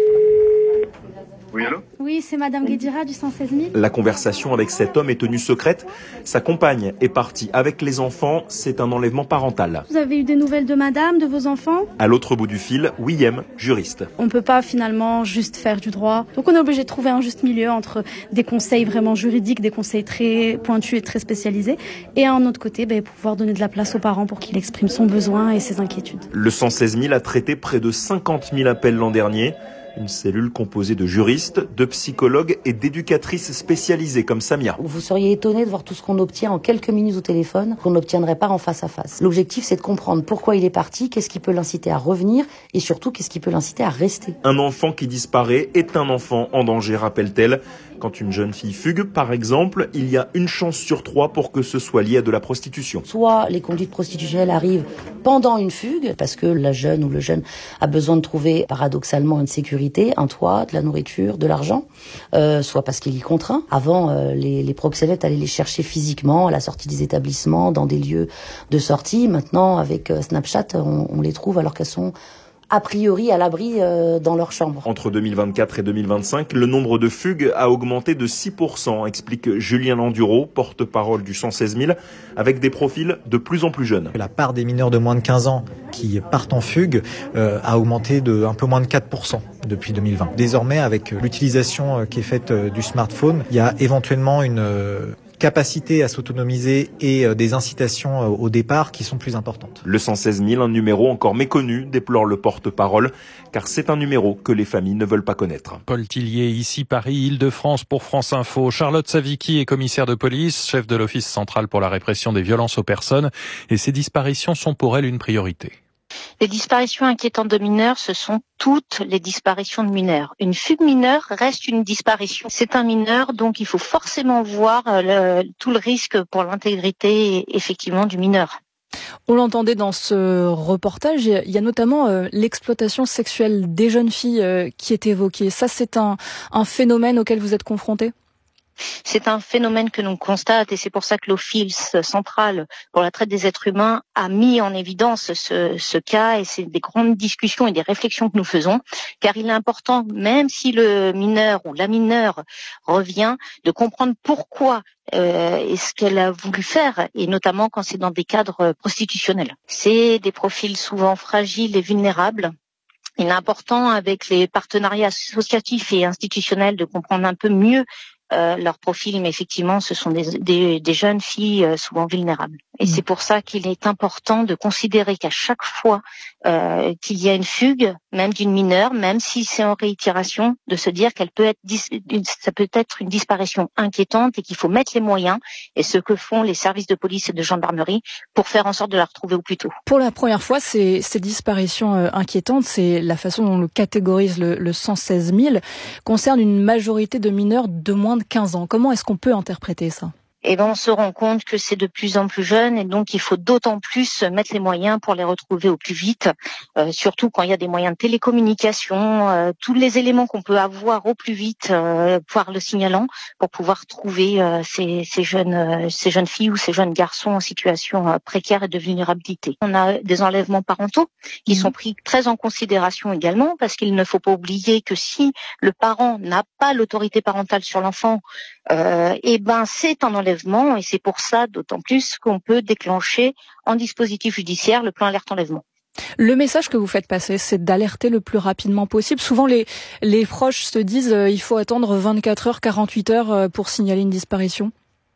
Oui, allô ? Oui, c'est Madame Guédira du cent seize mille. La conversation avec cet homme est tenue secrète. Sa compagne est partie avec les enfants. C'est un enlèvement parental. Vous avez eu des nouvelles de madame, de vos enfants ? À l'autre bout du fil, William, juriste. On ne peut pas finalement juste faire du droit. Donc on est obligé de trouver un juste milieu entre des conseils vraiment juridiques, des conseils très pointus et très spécialisés, et à un autre côté, ben, pouvoir donner de la place aux parents pour qu'il exprime son besoin et ses inquiétudes. Le cent seize mille a traité près de cinquante mille appels l'an dernier. Une cellule composée de juristes, de psychologues et d'éducatrices spécialisées comme Samia. Vous seriez étonné de voir tout ce qu'on obtient en quelques minutes au téléphone, qu'on n'obtiendrait pas en face à face. L'objectif, c'est de comprendre pourquoi il est parti, qu'est-ce qui peut l'inciter à revenir et surtout qu'est-ce qui peut l'inciter à rester. Un enfant qui disparaît est un enfant en danger, rappelle-t-elle. Quand une jeune fille fugue, par exemple, il y a une chance sur trois pour que ce soit lié à de la prostitution. Soit les conduites prostitutionnelles arrivent pendant une fugue, parce que la jeune ou le jeune a besoin de trouver paradoxalement une sécurité, un toit, de la nourriture, de l'argent, euh, soit parce qu'il y contraint. Avant, euh, les, les proxénètes allaient les chercher physiquement à la sortie des établissements, dans des lieux de sortie. Maintenant, avec euh, Snapchat, on, on les trouve alors qu'elles sont a priori à l'abri euh, dans leur chambre. Entre deux mille vingt-quatre et deux mille vingt-cinq, le nombre de fugues a augmenté de six pour cent, explique Julien Landuro, porte-parole du cent seize mille, avec des profils de plus en plus jeunes. La part des mineurs de moins de quinze ans qui partent en fugue euh, a augmenté de un peu moins de quatre pour cent depuis deux mille vingt. Désormais, avec l'utilisation qui est faite du smartphone, il y a éventuellement une euh, capacité à s'autonomiser et euh, des incitations euh, au départ qui sont plus importantes. Le cent seize mille, un numéro encore méconnu, déplore le porte-parole, car c'est un numéro que les familles ne veulent pas connaître. Paul Tillier, ici Paris, Île-de-France pour France Info. Charlotte Savicki est commissaire de police, chef de l'Office central pour la répression des violences aux personnes, et ces disparitions sont pour elle une priorité. Les disparitions inquiétantes de mineurs, ce sont toutes les disparitions de mineurs. Une fugue mineure reste une disparition. C'est un mineur, donc il faut forcément voir le, tout le risque pour l'intégrité, effectivement, du mineur. On l'entendait dans ce reportage, il y a notamment euh, l'exploitation sexuelle des jeunes filles euh, qui est évoquée. Ça, c'est un, un phénomène auquel vous êtes confrontés ? C'est un phénomène que l'on constate et c'est pour ça que l'Office central pour la traite des êtres humains a mis en évidence ce, ce cas et c'est des grandes discussions et des réflexions que nous faisons car il est important, même si le mineur ou la mineure revient, de comprendre pourquoi euh, et ce qu'elle a voulu faire et notamment quand c'est dans des cadres prostitutionnels. C'est des profils souvent fragiles et vulnérables. Il est important avec les partenariats associatifs et institutionnels de comprendre un peu mieux Euh, leur profil, mais effectivement, ce sont des, des, des jeunes filles euh, souvent vulnérables. Et mmh. c'est pour ça qu'il est important de considérer qu'à chaque fois euh, qu'il y a une fugue, même d'une mineure, même si c'est en réitération, de se dire qu'elle peut être, dis- ça peut être une disparition inquiétante et qu'il faut mettre les moyens, et ce que font les services de police et de gendarmerie pour faire en sorte de la retrouver au plus tôt. Pour la première fois, ces, ces disparitions euh, inquiétantes, c'est la façon dont on le catégorise le, le cent seize mille, concerne une majorité de mineurs de moins de quinze ans. Comment est-ce qu'on peut interpréter ça ? Et ben on se rend compte que c'est de plus en plus jeune et donc il faut d'autant plus mettre les moyens pour les retrouver au plus vite, euh, surtout quand il y a des moyens de télécommunication, euh, tous les éléments qu'on peut avoir au plus vite, euh, voire le signalant, pour pouvoir trouver euh, ces, ces jeunes euh, ces jeunes filles ou ces jeunes garçons en situation euh, précaire et de vulnérabilité. On a des enlèvements parentaux qui mmh. sont pris très en considération également parce qu'il ne faut pas oublier que si le parent n'a pas l'autorité parentale sur l'enfant, euh, et ben c'est un enlèvement. Et c'est pour ça, d'autant plus, qu'on peut déclencher en dispositif judiciaire le plan alerte enlèvement. Le message que vous faites passer, c'est d'alerter le plus rapidement possible. Souvent, les, les proches se disent euh, il faut attendre vingt-quatre heures, quarante-huit heures euh, pour signaler une disparition.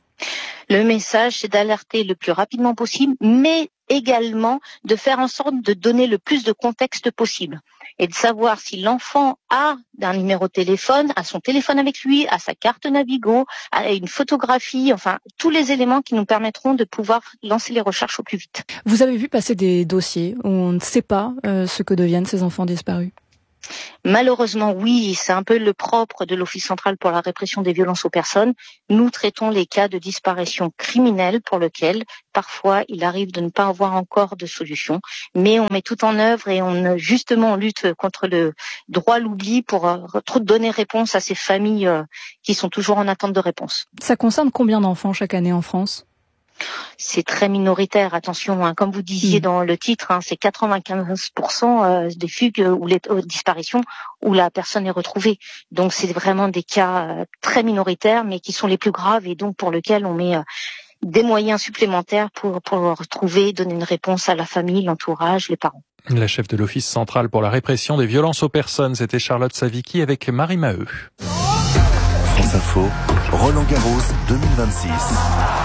Le message, c'est d'alerter le plus rapidement possible, mais également de faire en sorte de donner le plus de contexte possible et de savoir si l'enfant a un numéro de téléphone, a son téléphone avec lui, a sa carte Navigo, a une photographie, enfin tous les éléments qui nous permettront de pouvoir lancer les recherches au plus vite. Vous avez vu passer des dossiers où on ne sait pas euh, ce que deviennent ces enfants disparus? Malheureusement, oui, c'est un peu le propre de l'Office central pour la répression des violences aux personnes. Nous traitons les cas de disparition criminelle pour lesquels, parfois, il arrive de ne pas avoir encore de solution. Mais on met tout en œuvre et on, justement, on lutte contre le droit à l'oubli pour euh, donner réponse à ces familles euh, qui sont toujours en attente de réponse. Ça concerne combien d'enfants chaque année en France ? C'est très minoritaire, attention, hein. Comme vous disiez mmh. dans le titre, hein, c'est quatre-vingt-quinze pour cent euh, des fugues ou les euh, disparitions où la personne est retrouvée. Donc c'est vraiment des cas euh, très minoritaires, mais qui sont les plus graves et donc pour lesquels on met euh, des moyens supplémentaires pour, pour retrouver, donner une réponse à la famille, l'entourage, les parents. La chef de l'Office central pour la répression des violences aux personnes, c'était Charlotte Savicki avec Marie Maheu. France Info, Roland Garros deux mille vingt-six.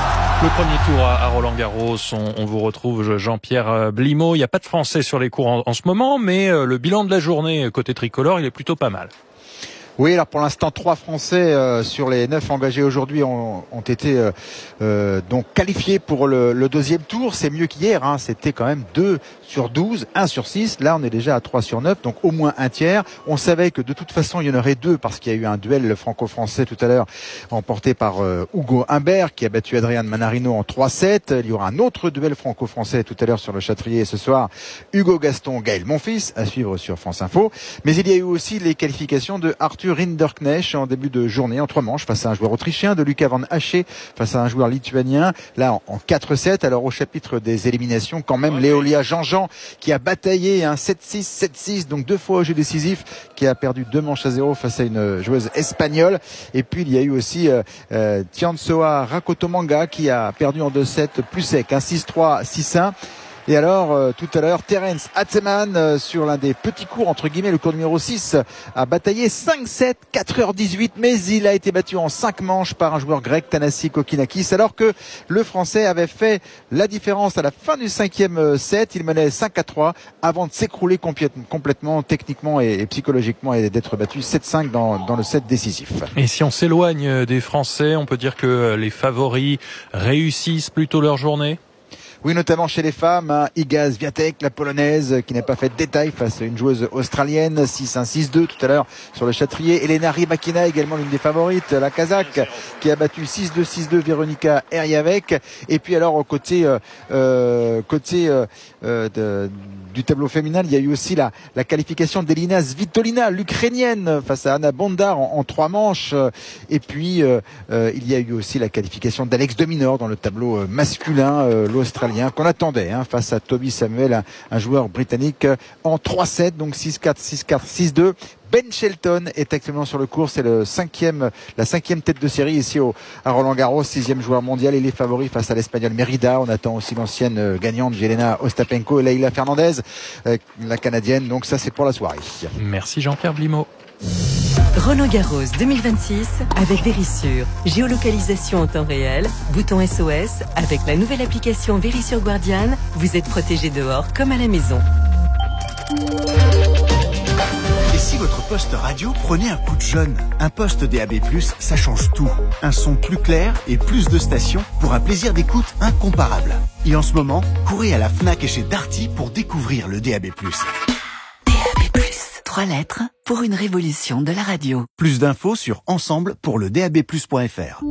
Le premier tour à Roland-Garros, on, on vous retrouve Jean-Pierre Blimaud. Il n'y a pas de Français sur les cours en, en ce moment, mais le bilan de la journée côté tricolore, il est plutôt pas mal. Oui, alors pour l'instant, trois Français euh, sur les neuf engagés aujourd'hui ont, ont été euh, euh, donc qualifiés pour le, le deuxième tour. C'est mieux qu'hier, hein. C'était quand même deux sur douze, un sur six. Là, on est déjà à trois sur neuf, donc au moins un tiers. On savait que de toute façon, il y en aurait deux parce qu'il y a eu un duel franco-français tout à l'heure remporté par euh, Hugo Humbert qui a battu Adrian Manarino en trois sept. Il y aura un autre duel franco-français tout à l'heure sur le Châtrier ce soir. Hugo Gaston, Gaël Monfils, à suivre sur France Info. Mais il y a eu aussi les qualifications de Arthur Rinderknecht en début de journée en trois manches face à un joueur autrichien, de Lucas Van Haché face à un joueur lituanien, là en, en quatre sept. Alors au chapitre des éliminations, quand même Léolia Jean-Jean qui a bataillé un sept six, sept six, donc deux fois au jeu décisif, qui a perdu deux manches à zéro face à une joueuse espagnole. Et puis il y a eu aussi euh, euh, Tiansoa Rakotomanga qui a perdu en deux sept plus sec, un six trois, six un. Et alors, euh, tout à l'heure, Terence Hatzeman, euh, sur l'un des petits cours, entre guillemets, le cours numéro six, a bataillé cinq sept, quatre heures dix-huit, mais il a été battu en cinq manches par un joueur grec, Thanassi Kokinakis, alors que le Français avait fait la différence à la fin du cinquième set. Il menait cinq à trois avant de s'écrouler complètement, techniquement et, et psychologiquement, et d'être battu sept cinq dans, dans le set décisif. Et si on s'éloigne des Français, on peut dire que les favoris réussissent plutôt leur journée ? Oui, notamment chez les femmes, hein, Iga Swiatek, la polonaise, qui n'a pas fait de détail face à une joueuse australienne, six un, six deux tout à l'heure sur le Châtrier. Elena Rybakina, également l'une des favorites, la Kazakh, qui a battu six deux, six deux Véronika Erjavec. Et puis alors, au côté, euh, côté euh, de, du tableau féminin, il y a eu aussi la, la qualification d'Elina Svitolina, l'Ukrainienne, face à Anna Bondar en, en trois manches. Et puis, euh, euh, il y a eu aussi la qualification d'Alex de Minaur dans le tableau masculin, euh, l'Australien qu'on attendait hein, face à Toby Samuel, un, un joueur britannique en trois sept, donc six quatre, six quatre, six deux. Ben Shelton est actuellement sur le cours, c'est le cinquième, la cinquième tête de série ici au, à Roland-Garros, sixième joueur mondial. Il est favori face à l'Espagnol Merida. On attend aussi l'ancienne gagnante Jelena Ostapenko et Leila Fernandez, euh, la Canadienne. Donc ça, c'est pour la soirée. Merci Jean-Pierre Blimaud. Roland Garros deux mille vingt-six avec Vérissure. Géolocalisation en temps réel, bouton S O S. Avec la nouvelle application Vérissure Guardian, vous êtes protégé dehors comme à la maison. Et si votre poste radio prenait un coup de jeune? Un poste D A B plus, ça change tout. Un son plus clair et plus de stations pour un plaisir d'écoute incomparable. Et en ce moment, courez à la Fnac et chez Darty pour découvrir le D A B plus. D A B plus, trois lettres pour une révolution de la radio. Plus d'infos sur ensemble pour le D A B plus point F R.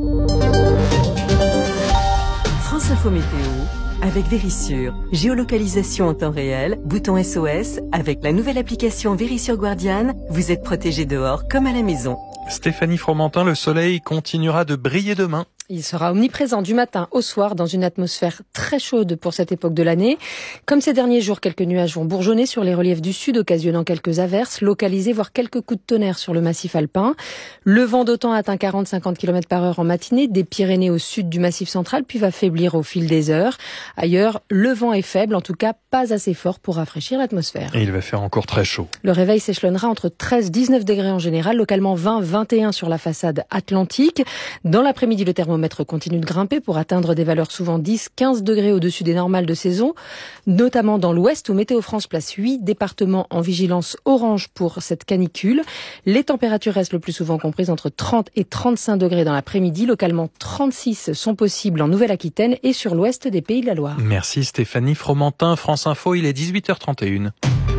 France Info Météo avec Vérissure. Géolocalisation en temps réel, bouton S O S. Avec la nouvelle application Vérissure Guardian, vous êtes protégé dehors comme à la maison. Stéphanie Fromentin, le soleil continuera de briller demain. Il sera omniprésent du matin au soir dans une atmosphère très chaude pour cette époque de l'année. Comme ces derniers jours, quelques nuages vont bourgeonner sur les reliefs du sud, occasionnant quelques averses localisées, voire quelques coups de tonnerre sur le massif alpin. Le vent d'OTAN atteint quarante à cinquante kilomètres par heure en matinée des Pyrénées au sud du massif central, puis va faiblir au fil des heures. Ailleurs, le vent est faible, en tout cas pas assez fort pour rafraîchir l'atmosphère. Et il va faire encore très chaud. Le réveil s'échelonnera entre treize à dix-neuf degrés en général, localement vingt à vingt et un sur la façade atlantique. Dans l'après-midi, le thermomètre continue de grimper pour atteindre des valeurs souvent dix à quinze degrés au-dessus des normales de saison, notamment dans l'ouest où Météo France place huit départements en vigilance orange pour cette canicule. Les températures restent le plus souvent comprises entre trente et trente-cinq degrés dans l'après-midi. Localement, trente-six sont possibles en Nouvelle-Aquitaine et sur l'ouest des Pays de la Loire. Merci Stéphanie Fromentin. France Info, il est dix-huit heures trente et une.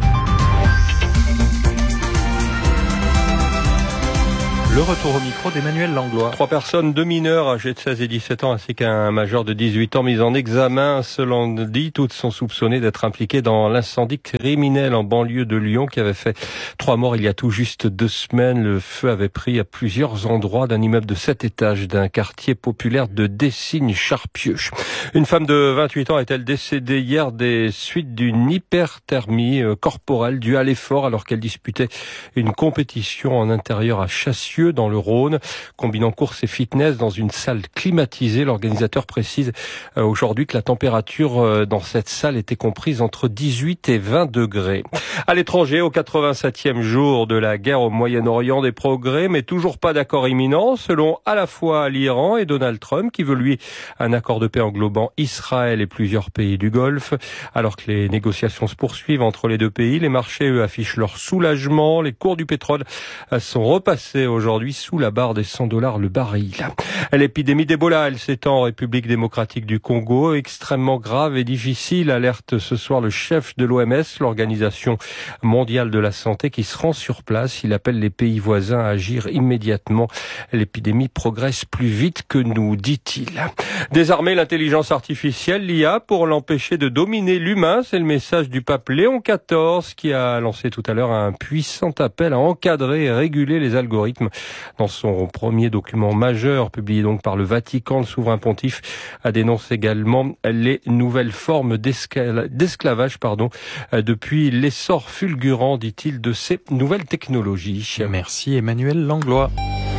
Le retour au micro d'Emmanuel Langlois. Trois personnes, deux mineurs âgés de seize et dix-sept ans ainsi qu'un majeur de dix-huit ans mis en examen. Selon dit, toutes sont soupçonnées d'être impliquées dans l'incendie criminel en banlieue de Lyon qui avait fait trois morts il y a tout juste deux semaines. Le feu avait pris à plusieurs endroits d'un immeuble de sept étages d'un quartier populaire de Dessines-Charpieu. Une femme de vingt-huit ans est-elle décédée hier des suites d'une hyperthermie corporelle due à l'effort alors qu'elle disputait une compétition en intérieur à Chassieux dans le Rhône, combinant course et fitness dans une salle climatisée. L'organisateur précise euh, aujourd'hui que la température euh, dans cette salle était comprise entre dix-huit et vingt degrés. À l'étranger, au quatre-vingt-septième jour de la guerre au Moyen-Orient, des progrès, mais toujours pas d'accord imminent, selon à la fois l'Iran et Donald Trump, qui veut lui un accord de paix englobant Israël et plusieurs pays du Golfe. Alors que les négociations se poursuivent entre les deux pays, les marchés, eux, affichent leur soulagement. Les cours du pétrole euh, sont repassés aujourd'hui sous la barre des cent dollars le baril. L'épidémie d'Ebola, elle s'étend en République démocratique du Congo, extrêmement grave et difficile, alerte ce soir le chef de l'O M S, l'Organisation mondiale de la santé, qui se rend sur place. Il appelle les pays voisins à agir immédiatement. L'épidémie progresse plus vite que nous, dit-il. Désarmer l'intelligence artificielle, l'I A, pour l'empêcher de dominer l'humain, c'est le message du pape Léon quatorze qui a lancé tout à l'heure un puissant appel à encadrer et réguler les algorithmes. Dans son premier document majeur, publié donc par le Vatican, le souverain pontife a dénoncé également les nouvelles formes d'escla- d'esclavage pardon, depuis l'essor fulgurant, dit-il, de ces nouvelles technologies. Merci Emmanuel Langlois.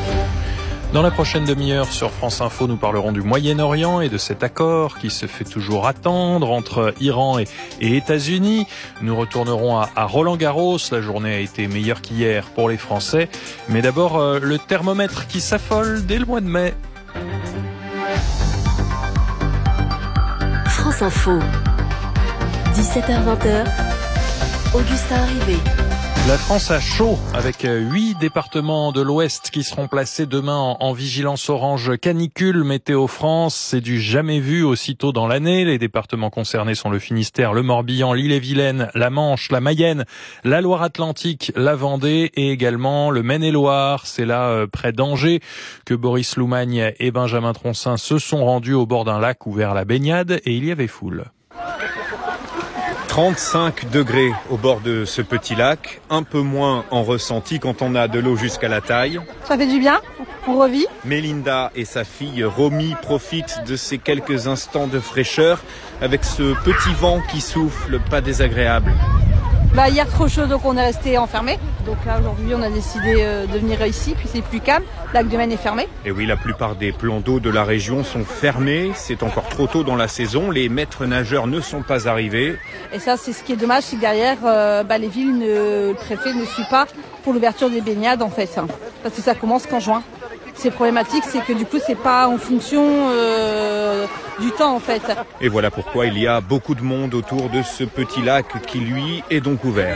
Dans la prochaine demi-heure sur France Info, nous parlerons du Moyen-Orient et de cet accord qui se fait toujours attendre entre Iran et, et États-Unis. Nous retournerons à, à Roland-Garros. La journée a été meilleure qu'hier pour les Français. Mais d'abord, euh, le thermomètre qui s'affole dès le mois de mai. France Info, dix-sept heures vingt, Augustin Arrivé. La France a chaud avec huit départements de l'Ouest qui seront placés demain en, en vigilance orange canicule. Météo France, c'est du jamais vu aussitôt dans l'année. Les départements concernés sont le Finistère, le Morbihan, l'Ille-et-Vilaine, la Manche, la Mayenne, la Loire-Atlantique, la Vendée et également le Maine-et-Loire. C'est là, euh, près d'Angers, que Boris Loumagne et Benjamin Troncin se sont rendus au bord d'un lac ouvert à la baignade et il y avait foule. trente-cinq degrés au bord de ce petit lac, un peu moins en ressenti quand on a de l'eau jusqu'à la taille. Ça fait du bien, on revit. Mélinda et sa fille Romy profitent de ces quelques instants de fraîcheur avec ce petit vent qui souffle, pas désagréable. Bah, hier trop chaud, donc on est resté enfermé. Donc là aujourd'hui on a décidé euh, de venir ici, puis c'est plus calme. Le lac de Maine est fermé. Et oui, la plupart des plans d'eau de la région sont fermés. C'est encore trop tôt dans la saison. Les maîtres nageurs ne sont pas arrivés. Et ça, c'est ce qui est dommage, c'est que derrière, euh, bah, les villes, ne, le préfet ne suit pas pour l'ouverture des baignades en fait, hein, parce que ça commence qu'en juin. C'est problématique, c'est que du coup, c'est pas en fonction euh, du temps en fait. Et voilà pourquoi il y a beaucoup de monde autour de ce petit lac qui, lui, est donc ouvert.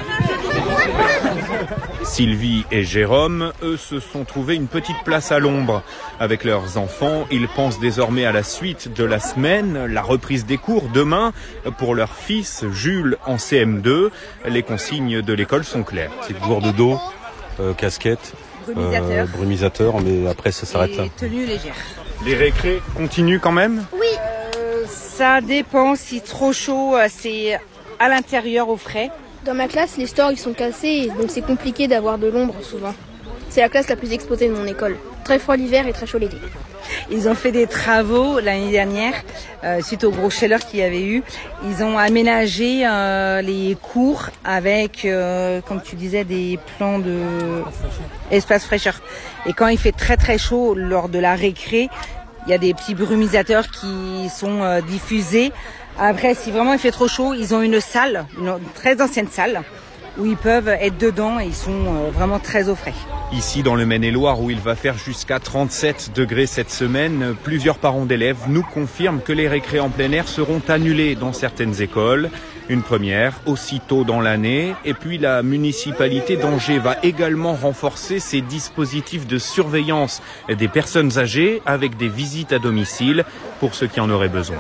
Sylvie et Jérôme, eux, se sont trouvés une petite place à l'ombre. Avec leurs enfants, ils pensent désormais à la suite de la semaine, la reprise des cours demain. Pour leur fils, Jules, en C M deux, les consignes de l'école sont claires. C'est gourde d'eau, euh, casquette, brumisateur. Euh, brumisateur, mais après ça s'arrête là. Tenue légère. Les récrés continuent quand même ? Oui, euh, ça dépend. Si trop chaud, c'est à l'intérieur au frais. Dans ma classe, les stores ils sont cassés, donc c'est compliqué d'avoir de l'ombre souvent. C'est la classe la plus exposée de mon école. Très froid l'hiver et très chaud l'été. Ils ont fait des travaux l'année dernière, euh, suite aux gros chaleurs qu'il y avait eu. Ils ont aménagé euh, les cours avec, euh, comme tu disais, des plans de espace fraîcheur. Et quand il fait très très chaud lors de la récré, il y a des petits brumisateurs qui sont euh, diffusés. Après, si vraiment il fait trop chaud, ils ont une salle, une très ancienne salle, où ils peuvent être dedans et ils sont euh, vraiment très au frais. Ici, dans le Maine-et-Loire, où il va faire jusqu'à trente-sept degrés cette semaine, plusieurs parents d'élèves nous confirment que les récrés en plein air seront annulés dans certaines écoles. Une première, aussitôt dans l'année. Et puis la municipalité d'Angers va également renforcer ses dispositifs de surveillance des personnes âgées avec des visites à domicile pour ceux qui en auraient besoin.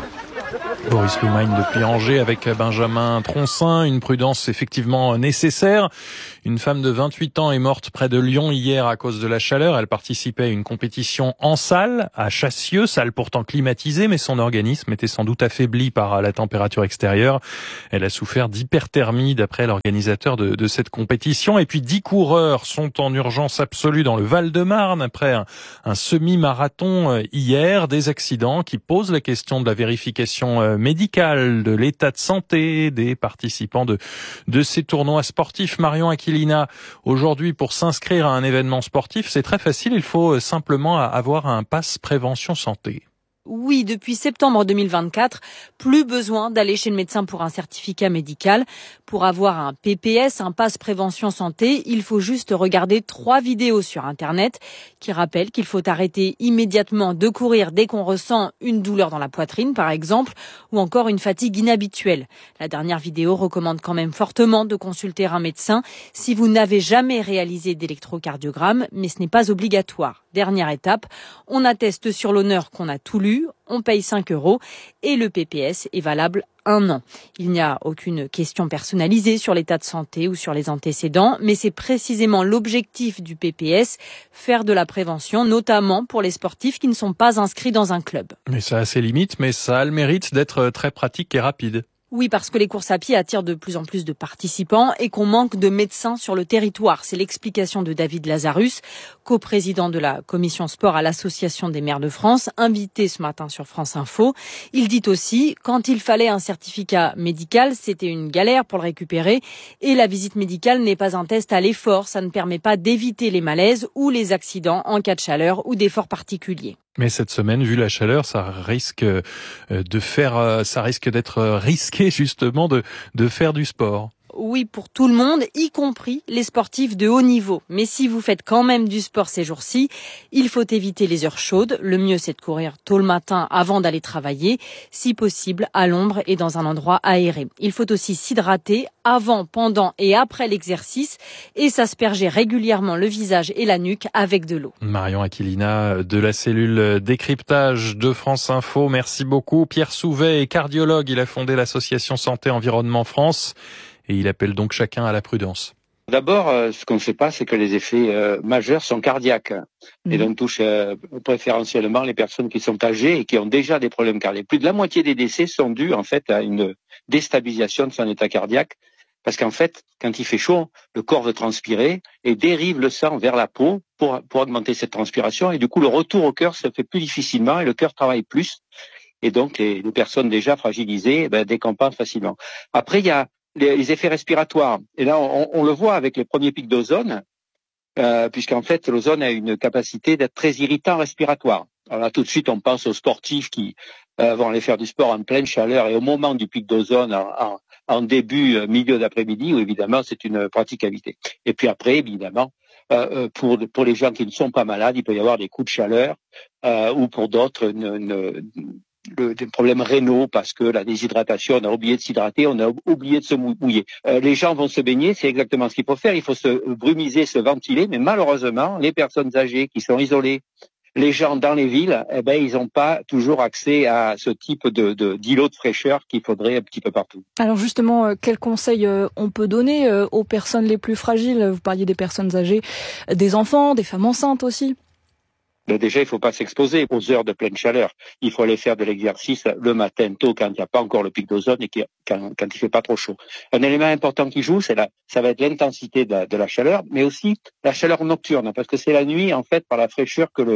Boris Loumagne depuis Angers avec Benjamin Troncin. Une prudence effectivement nécessaire. Une femme de vingt-huit ans est morte près de Lyon hier à cause de la chaleur. Elle participait à une compétition en salle à Chassieux, salle pourtant climatisée, mais son organisme était sans doute affaibli par la température extérieure. Elle a souffert d'hyperthermie d'après l'organisateur de, de cette compétition. Et puis dix coureurs sont en urgence absolue dans le Val-de-Marne après un, un semi-marathon hier. Des accidents qui posent la question de la vérification médicale, de l'état de santé des participants de, de ces tournois sportifs. Marion Aquilina, aujourd'hui, pour s'inscrire à un événement sportif, c'est très facile. Il faut simplement avoir un pass prévention santé. Oui, depuis septembre deux mille vingt-quatre, plus besoin d'aller chez le médecin pour un certificat médical. Pour avoir un P P S, un pass prévention santé, il faut juste regarder trois vidéos sur Internet qui rappellent qu'il faut arrêter immédiatement de courir dès qu'on ressent une douleur dans la poitrine, par exemple, ou encore une fatigue inhabituelle. La dernière vidéo recommande quand même fortement de consulter un médecin si vous n'avez jamais réalisé d'électrocardiogramme, mais ce n'est pas obligatoire. Dernière étape, on atteste sur l'honneur qu'on a tout lu, on paye cinq euros et le P P S est valable un an. Il n'y a aucune question personnalisée sur l'état de santé ou sur les antécédents, mais c'est précisément l'objectif du P P S, faire de la prévention, notamment pour les sportifs qui ne sont pas inscrits dans un club. Mais ça a ses limites, mais ça a le mérite d'être très pratique et rapide. Oui, parce que les courses à pied attirent de plus en plus de participants et qu'on manque de médecins sur le territoire. C'est l'explication de David Lazarus, coprésident de la commission sport à l'Association des maires de France, invité ce matin sur France Info. Il dit aussi, quand il fallait un certificat médical, c'était une galère pour le récupérer. Et la visite médicale n'est pas un test à l'effort. Ça ne permet pas d'éviter les malaises ou les accidents en cas de chaleur ou d'efforts particuliers. Mais cette semaine, vu la chaleur, ça risque de faire, ça risque d'être risqué justement de, de faire du sport. Oui, pour tout le monde, y compris les sportifs de haut niveau. Mais si vous faites quand même du sport ces jours-ci, il faut éviter les heures chaudes. Le mieux, c'est de courir tôt le matin avant d'aller travailler, si possible à l'ombre et dans un endroit aéré. Il faut aussi s'hydrater avant, pendant et après l'exercice et s'asperger régulièrement le visage et la nuque avec de l'eau. Marion Aquilina de la cellule décryptage de France Info, merci beaucoup. Pierre Souvet est cardiologue, il a fondé l'association Santé Environnement France. Et il appelle donc chacun à la prudence. D'abord, euh, ce qu'on ne sait pas, c'est que les effets euh, majeurs sont cardiaques. Mmh. Et donc touchent euh, préférentiellement les personnes qui sont âgées et qui ont déjà des problèmes cardiaques. Plus de la moitié des décès sont dus en fait à une déstabilisation de son état cardiaque. Parce qu'en fait, quand il fait chaud, le corps veut transpirer et dérive le sang vers la peau pour, pour augmenter cette transpiration. Et du coup, le retour au cœur se fait plus difficilement et le cœur travaille plus. Et donc, les, les personnes déjà fragilisées ben, décompensent facilement. Après, il y a Les, les effets respiratoires. Et là, on, on le voit avec les premiers pics d'ozone, euh, puisqu'en fait, l'ozone a une capacité d'être très irritant respiratoire. Alors là, tout de suite, on pense aux sportifs qui euh, vont aller faire du sport en pleine chaleur et au moment du pic d'ozone, en, en, en début, euh, milieu d'après-midi, où évidemment, c'est une pratique à éviter. Et puis après, évidemment, euh, pour, pour les gens qui ne sont pas malades, il peut y avoir des coups de chaleur, euh, ou pour d'autres, une, une, Le, des problèmes rénaux parce que la déshydratation, on a oublié de s'hydrater, on a oublié de se mouiller. Euh, les gens vont se baigner, c'est exactement ce qu'il faut faire. Il faut se brumiser, se ventiler, mais malheureusement, les personnes âgées qui sont isolées, les gens dans les villes, eh ben ils n'ont pas toujours accès à ce type de, de d'îlot de fraîcheur qu'il faudrait un petit peu partout. Alors justement, euh, quels conseils euh, on peut donner euh, aux personnes les plus fragiles? Vous parliez des personnes âgées, des enfants, des femmes enceintes aussi. Mais déjà, il ne faut pas s'exposer aux heures de pleine chaleur. Il faut aller faire de l'exercice le matin tôt quand il n'y a pas encore le pic d'ozone et quand, quand il fait pas trop chaud. Un élément important qui joue, c'est la, ça va être l'intensité de la, de la chaleur, mais aussi la chaleur nocturne, parce que c'est la nuit, en fait, par la fraîcheur que le,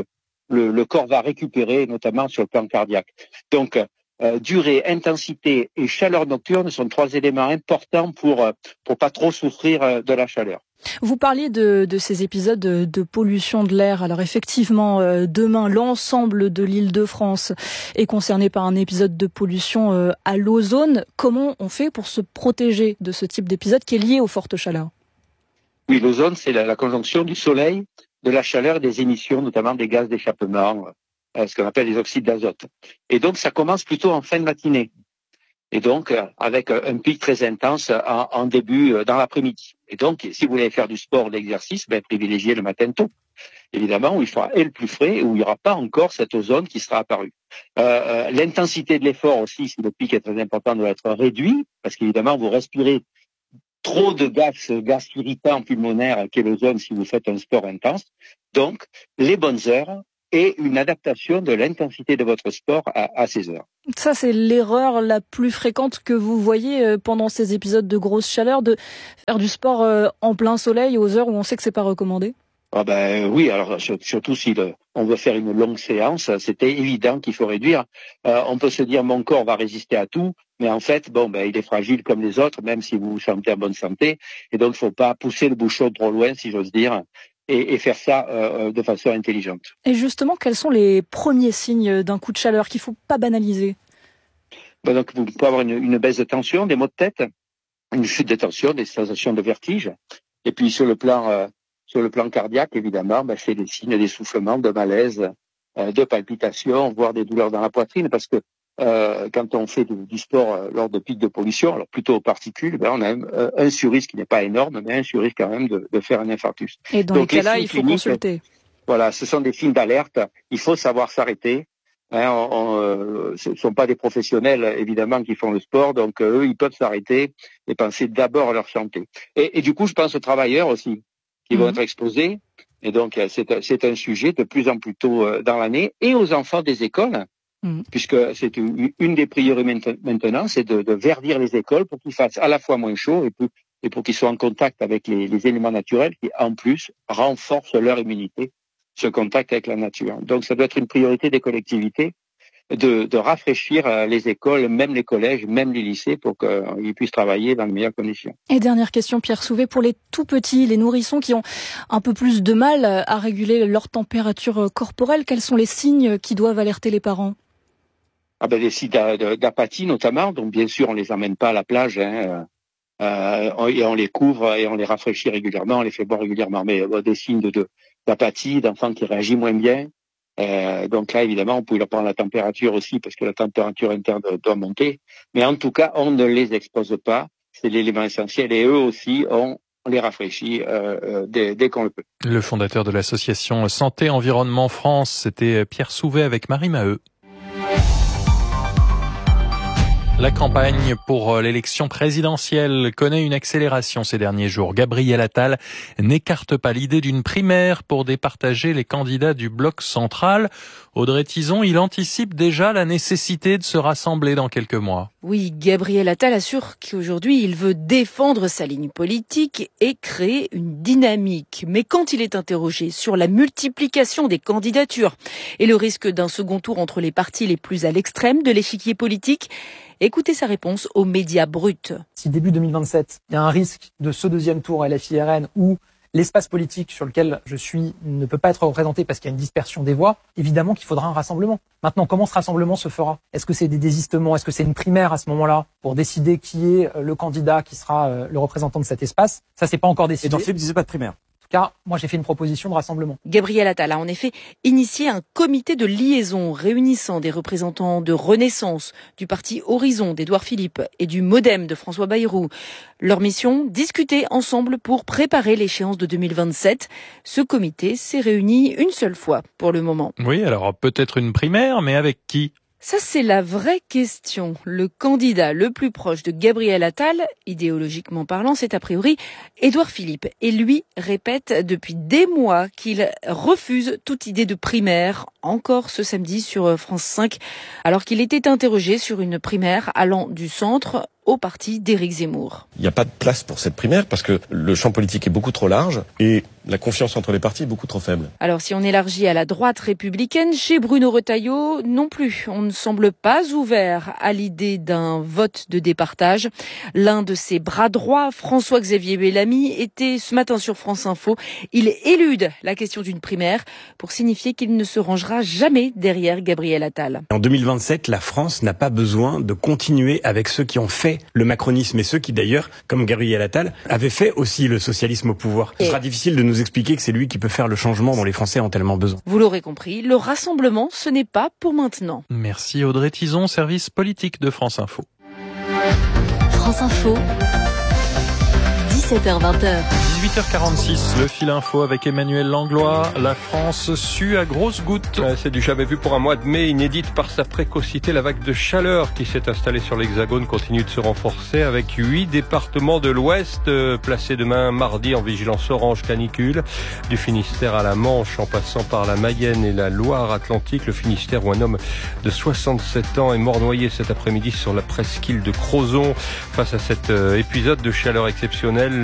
le, le corps va récupérer, notamment sur le plan cardiaque. Donc, euh, durée, intensité et chaleur nocturne sont trois éléments importants pour euh, pour pas trop souffrir euh, de la chaleur. Vous parliez de, de ces épisodes de, de pollution de l'air. Alors effectivement, euh, demain, l'ensemble de l'Île-de-France est concerné par un épisode de pollution euh, à l'ozone. Comment on fait pour se protéger de ce type d'épisode qui est lié aux fortes chaleurs? Oui, l'ozone, c'est la, la conjonction du soleil, de la chaleur et des émissions, notamment des gaz d'échappement, euh, ce qu'on appelle les oxydes d'azote. Et donc, ça commence plutôt en fin de matinée. Et donc, euh, avec un pic très intense en, en début, euh, dans l'après-midi. Et donc, si vous voulez faire du sport, de l'exercice, ben, privilégiez le matin tôt. Évidemment, où il fera et le plus frais, où il n'y aura pas encore cette ozone qui sera apparue. Euh, euh, l'intensité de l'effort aussi, si le pic est très important, doit être réduit, parce qu'évidemment, vous respirez trop de gaz, gaz irritant pulmonaire, qui est l'ozone, si vous faites un sport intense. Donc, les bonnes heures, et une adaptation de l'intensité de votre sport à, à ces heures. Ça, c'est l'erreur la plus fréquente que vous voyez pendant ces épisodes de grosse chaleur, de faire du sport en plein soleil aux heures où on sait que c'est pas recommandé? Ah ben oui, alors surtout si le, on veut faire une longue séance, c'était évident qu'il faut réduire. Euh, on peut se dire mon corps va résister à tout, mais en fait, bon ben il est fragile comme les autres, même si vous vous sentez en bonne santé, et donc il faut pas pousser le bouchon trop loin, si j'ose dire. Et, et faire ça euh, de façon intelligente. Et justement, quels sont les premiers signes d'un coup de chaleur qu'il ne faut pas banaliser? Ben donc, vous pouvez avoir une, une baisse de tension, des maux de tête, une chute de tension, des sensations de vertige. Et puis sur le plan euh, sur le plan cardiaque, évidemment, ben, c'est des signes d'essoufflement, de malaise, euh, de palpitations, voire des douleurs dans la poitrine, parce que Euh, quand on fait du, du sport euh, lors de pics de pollution, alors plutôt aux particules, ben on a un, euh, un sur-risque qui n'est pas énorme, mais un sur-risque quand même de, de faire un infarctus. Et dans Donc, les cas-là, il faut cliniques, consulter. Voilà, ce sont des signes d'alerte. Il faut savoir s'arrêter. Hein, on, on, euh, ce ne sont pas des professionnels, évidemment, qui font le sport, donc euh, eux, ils peuvent s'arrêter et penser d'abord à leur santé. Et, et du coup, je pense aux travailleurs aussi, qui mmh. vont être exposés. Et donc, c'est, c'est un sujet de plus en plus tôt euh, dans l'année. Et aux enfants des écoles, Mmh. puisque c'est une, une des priorités maintenant, c'est de, de verdir les écoles pour qu'ils fassent à la fois moins chaud et, plus, et pour qu'ils soient en contact avec les, les éléments naturels qui, en plus, renforcent leur immunité, ce contact avec la nature. Donc, ça doit être une priorité des collectivités de, de rafraîchir les écoles, même les collèges, même les lycées, pour qu'ils puissent travailler dans de meilleures conditions. Et dernière question, Pierre Souvet, pour les tout petits, les nourrissons qui ont un peu plus de mal à réguler leur température corporelle, quels sont les signes qui doivent alerter les parents? Ah ben des signes d'apathie notamment, donc bien sûr on les emmène pas à la plage, hein, euh, et on les couvre et on les rafraîchit régulièrement, on les fait boire régulièrement, mais euh, des signes de, de d'apathie, d'enfants qui réagissent moins bien. Euh, donc là évidemment on peut leur prendre la température aussi parce que la température interne doit monter, mais en tout cas on ne les expose pas, c'est l'élément essentiel, et eux aussi on On les rafraîchit euh, euh, dès, dès qu'on le peut. Le fondateur de l'association Santé Environnement France, c'était Pierre Souvet avec Marie Maheu. La campagne pour l'élection présidentielle connaît une accélération ces derniers jours. Gabriel Attal n'écarte pas l'idée d'une primaire pour départager les candidats du bloc central. Audrey Tison, il anticipe déjà la nécessité de se rassembler dans quelques mois. Oui, Gabriel Attal assure qu'aujourd'hui, il veut défendre sa ligne politique et créer une dynamique. Mais quand il est interrogé sur la multiplication des candidatures et le risque d'un second tour entre les partis les plus à l'extrême de l'échiquier politique, écoutez sa réponse aux médias bruts. Si début deux mille vingt-sept, il y a un risque de ce deuxième tour L F I R N où l'espace politique sur lequel je suis ne peut pas être représenté parce qu'il y a une dispersion des voix, évidemment qu'il faudra un rassemblement. Maintenant, comment ce rassemblement se fera? Est-ce que c'est des désistements? Est-ce que c'est une primaire à ce moment-là pour décider qui est le candidat qui sera le représentant de cet espace? Ça, c'est pas encore décidé. Et dans le film, il disait pas de primaire. Car moi, j'ai fait une proposition de rassemblement. Gabriel Attal a en effet initié un comité de liaison réunissant des représentants de Renaissance, du parti Horizon d'Édouard Philippe et du Modem de François Bayrou. Leur mission, discuter ensemble pour préparer l'échéance de deux mille vingt-sept. Ce comité s'est réuni une seule fois pour le moment. Oui, alors peut-être une primaire, mais avec qui ? Ça, c'est la vraie question. Le candidat le plus proche de Gabriel Attal, idéologiquement parlant, c'est a priori Édouard Philippe. Et lui répète depuis des mois qu'il refuse toute idée de primaire encore ce samedi sur France cinq, alors qu'il était interrogé sur une primaire allant du centre au parti d'Éric Zemmour. Il n'y a pas de place pour cette primaire parce que le champ politique est beaucoup trop large et la confiance entre les partis est beaucoup trop faible. Alors si on élargit à la droite républicaine, chez Bruno Retailleau, non plus. On ne semble pas ouvert à l'idée d'un vote de départage. L'un de ses bras droits, François-Xavier Bellamy, était ce matin sur France Info. Il élude la question d'une primaire pour signifier qu'il ne se rangera jamais derrière Gabriel Attal. En deux mille vingt-sept, la France n'a pas besoin de continuer avec ceux qui ont fait le macronisme et ceux qui d'ailleurs, comme Gabriel Attal, avaient fait aussi le socialisme au pouvoir. Ce sera difficile de nous expliquer que c'est lui qui peut faire le changement dont les Français ont tellement besoin. Vous l'aurez compris, le rassemblement, ce n'est pas pour maintenant. Merci Audrey Tison, service politique de France Info. France Info. dix-sept heures vingt. dix-huit heures quarante-six, le fil info avec Emmanuel Langlois. La France sue à grosses gouttes. C'est du jamais vu pour un mois de mai, inédite par sa précocité. La vague de chaleur qui s'est installée sur l'Hexagone continue de se renforcer avec huit départements de l'Ouest euh, placés demain mardi en vigilance orange canicule. Du Finistère à la Manche en passant par la Mayenne et la Loire-Atlantique. Le Finistère où un homme de soixante-sept ans est mort noyé cet après-midi sur la presqu'île de Crozon. Face à cet euh, épisode de chaleur exceptionnelle,